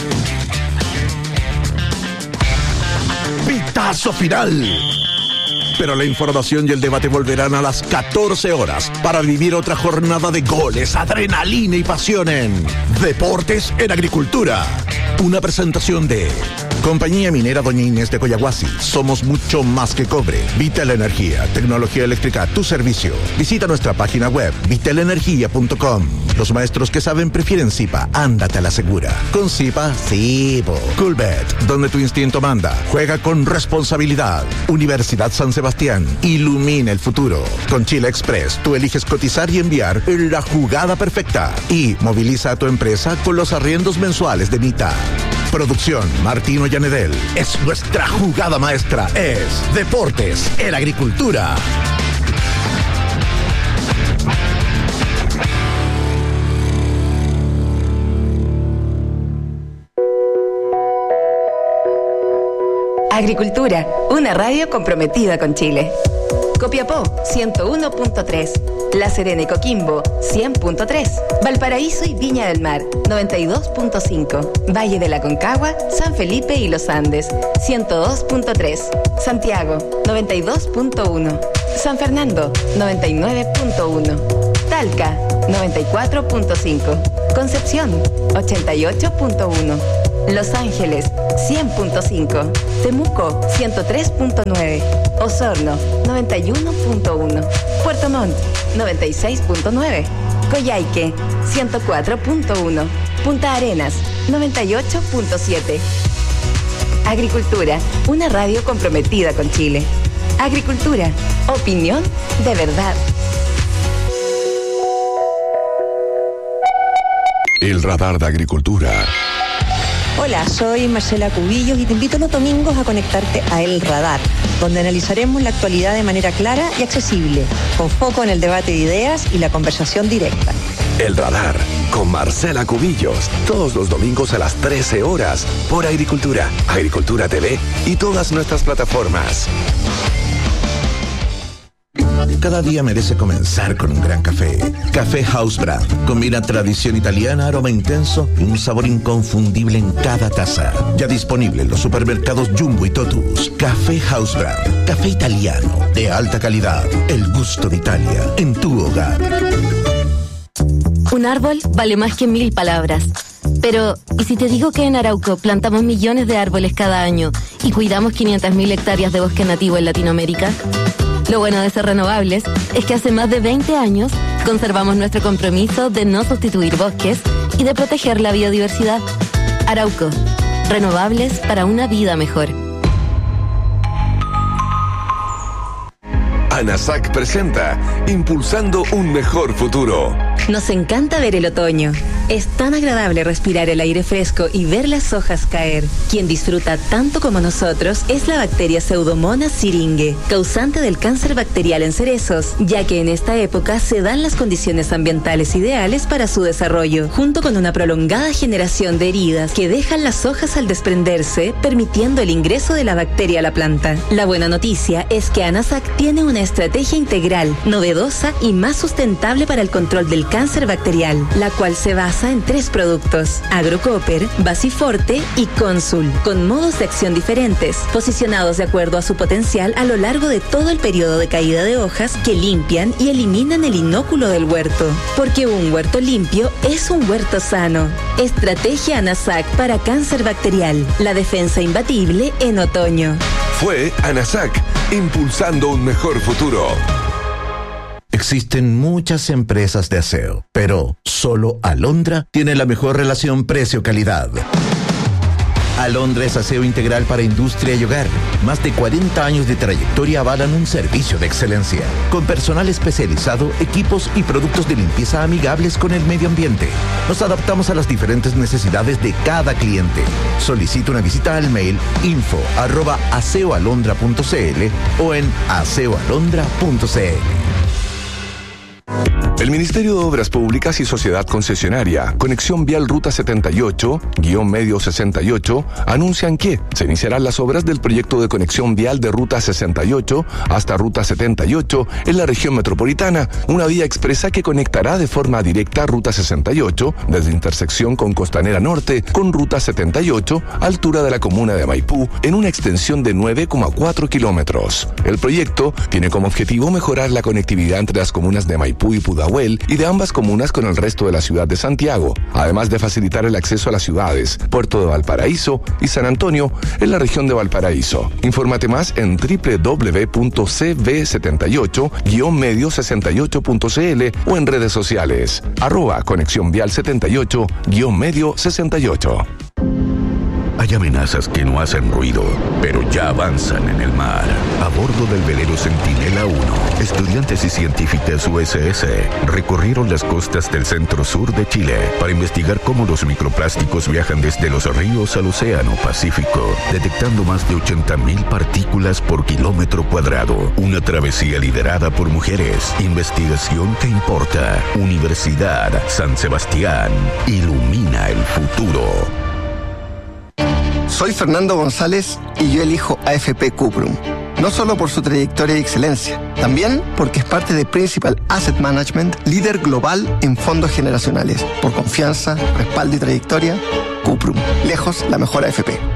Pitazo final. Pero la información y el debate volverán a las catorce horas para vivir otra jornada de goles, adrenalina y pasión en Deportes en Agricultura. Una presentación de Compañía Minera Doña Inés de Coyahuasi. Somos mucho más que cobre. Vital Energía, tecnología eléctrica a tu servicio. Visita nuestra página web vital energía punto com. Los maestros que saben prefieren Zipa. Ándate a la segura. Con Zipa, sí, po. Coolbet, donde tu instinto manda. Juega con responsabilidad. Universidad San Sebastián. Ilumina el futuro. Con Chile Express, tú eliges cotizar y enviar en la jugada perfecta. Y moviliza a tu empresa con los arriendos mensuales de Mita. Producción Martino Yanedel. Es nuestra jugada maestra. Es Deportes en Agricultura. Agricultura, una radio comprometida con Chile. Copiapó, ciento uno punto tres. La Serena y Coquimbo, cien punto tres. Valparaíso y Viña del Mar, noventa y dos punto cinco. Valle de la Concagua, San Felipe y Los Andes, ciento dos punto tres. Santiago, noventa y dos punto uno. San Fernando, noventa y nueve punto uno. Talca, noventa y cuatro punto cinco. Concepción, ochenta y ocho punto uno. Los Ángeles, cien punto cinco. Temuco, ciento tres punto nueve. Osorno, noventa y uno punto uno. Puerto Montt, noventa y seis punto nueve. Coyhaique, ciento cuatro punto uno. Punta Arenas, noventa y ocho punto siete. Agricultura, una radio comprometida con Chile. Agricultura, opinión de verdad. El radar de Agricultura. Hola, soy Marcela Cubillos y te invito los domingos a conectarte a El Radar, donde analizaremos la actualidad de manera clara y accesible, con foco en el debate de ideas y la conversación directa. El Radar, con Marcela Cubillos, todos los domingos a las trece horas, por Agricultura, Agricultura T V y todas nuestras plataformas. Cada día merece comenzar con un gran café. Café House Brand. Combina tradición italiana, aroma intenso y un sabor inconfundible en cada taza. Ya disponible en los supermercados Jumbo y Totus. Café House Brand. Café italiano de alta calidad. El gusto de Italia en tu hogar. Un árbol vale más que mil palabras. Pero, ¿y si te digo que en Arauco plantamos millones de árboles cada año y cuidamos quinientas mil hectáreas de bosque nativo en Latinoamérica? Lo bueno de ser renovables es que hace más de veinte años conservamos nuestro compromiso de no sustituir bosques y de proteger la biodiversidad. Arauco, renovables para una vida mejor. ANASAC presenta Impulsando un mejor futuro. Nos encanta ver el otoño. Es tan agradable respirar el aire fresco y ver las hojas caer. Quien disfruta tanto como nosotros es la bacteria Pseudomonas syringae, causante del cáncer bacterial en cerezos, ya que en esta época se dan las condiciones ambientales ideales para su desarrollo, junto con una prolongada generación de heridas que dejan las hojas al desprenderse, permitiendo el ingreso de la bacteria a la planta. La buena noticia es que ANASAC tiene una estrategia integral, novedosa y más sustentable para el control del cáncer bacterial, la cual se basa en tres productos: AgroCopper, Basiforte y Consul, con modos de acción diferentes, posicionados de acuerdo a su potencial a lo largo de todo el periodo de caída de hojas, que limpian y eliminan el inóculo del huerto. Porque un huerto limpio es un huerto sano. Estrategia ANASAC para cáncer bacterial, la defensa imbatible en otoño. Fue ANASAC, impulsando un mejor futuro. Existen muchas empresas de aseo, pero solo Alondra tiene la mejor relación precio-calidad. Alondra es aseo integral para industria y hogar. Más de cuarenta años de trayectoria avalan un servicio de excelencia, con personal especializado, equipos y productos de limpieza amigables con el medio ambiente. Nos adaptamos a las diferentes necesidades de cada cliente. Solicita una visita al mail info arroba aseoalondra punto cl o en aseoalondra punto cl. El Ministerio de Obras Públicas y Sociedad Concesionaria, Conexión Vial Ruta setenta y ocho, guión medio sesenta y ocho, anuncian que se iniciarán las obras del proyecto de conexión vial de Ruta sesenta y ocho hasta Ruta setenta y ocho en la región metropolitana, una vía expresa que conectará de forma directa Ruta sesenta y ocho desde intersección con Costanera Norte con Ruta setenta y ocho, altura de la comuna de Maipú, en una extensión de nueve coma cuatro kilómetros. El proyecto tiene como objetivo mejorar la conectividad entre las comunas de Maipú y Pudahuel y de ambas comunas con el resto de la ciudad de Santiago, además de facilitar el acceso a las ciudades Puerto de Valparaíso y San Antonio en la región de Valparaíso. Infórmate más en doble u doble u doble u punto c v setenta y ocho guión medio sesenta y ocho punto c l o en redes sociales arroba conexión vial setenta y ocho guión medio sesenta y ocho. Hay amenazas que no hacen ruido, pero ya avanzan en el mar. A bordo del velero Centinela uno, estudiantes y científicas U S S recorrieron las costas del centro-sur de Chile para investigar cómo los microplásticos viajan desde los ríos al océano Pacífico, detectando más de ochenta mil partículas por kilómetro cuadrado. Una travesía liderada por mujeres. Investigación que importa. Universidad San Sebastián. Ilumina el futuro. Soy Fernando González y yo elijo A F P Cuprum. No solo por su trayectoria y excelencia, también porque es parte de Principal Asset Management, líder global en fondos generacionales. Por confianza, respaldo y trayectoria, Cuprum. Lejos la mejor A F P.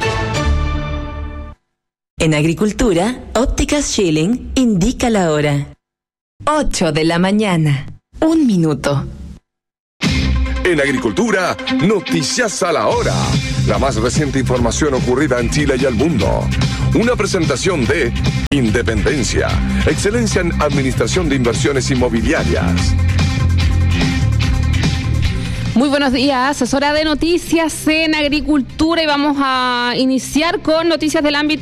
En agricultura, Ópticas Schilling indica la hora. ocho de la mañana. Un minuto. En agricultura, noticias a la hora. La más reciente información ocurrida en Chile y el mundo. Una presentación de Independencia, excelencia en administración de inversiones inmobiliarias. Muy buenos días, es hora de noticias en agricultura y vamos a iniciar con noticias del ámbito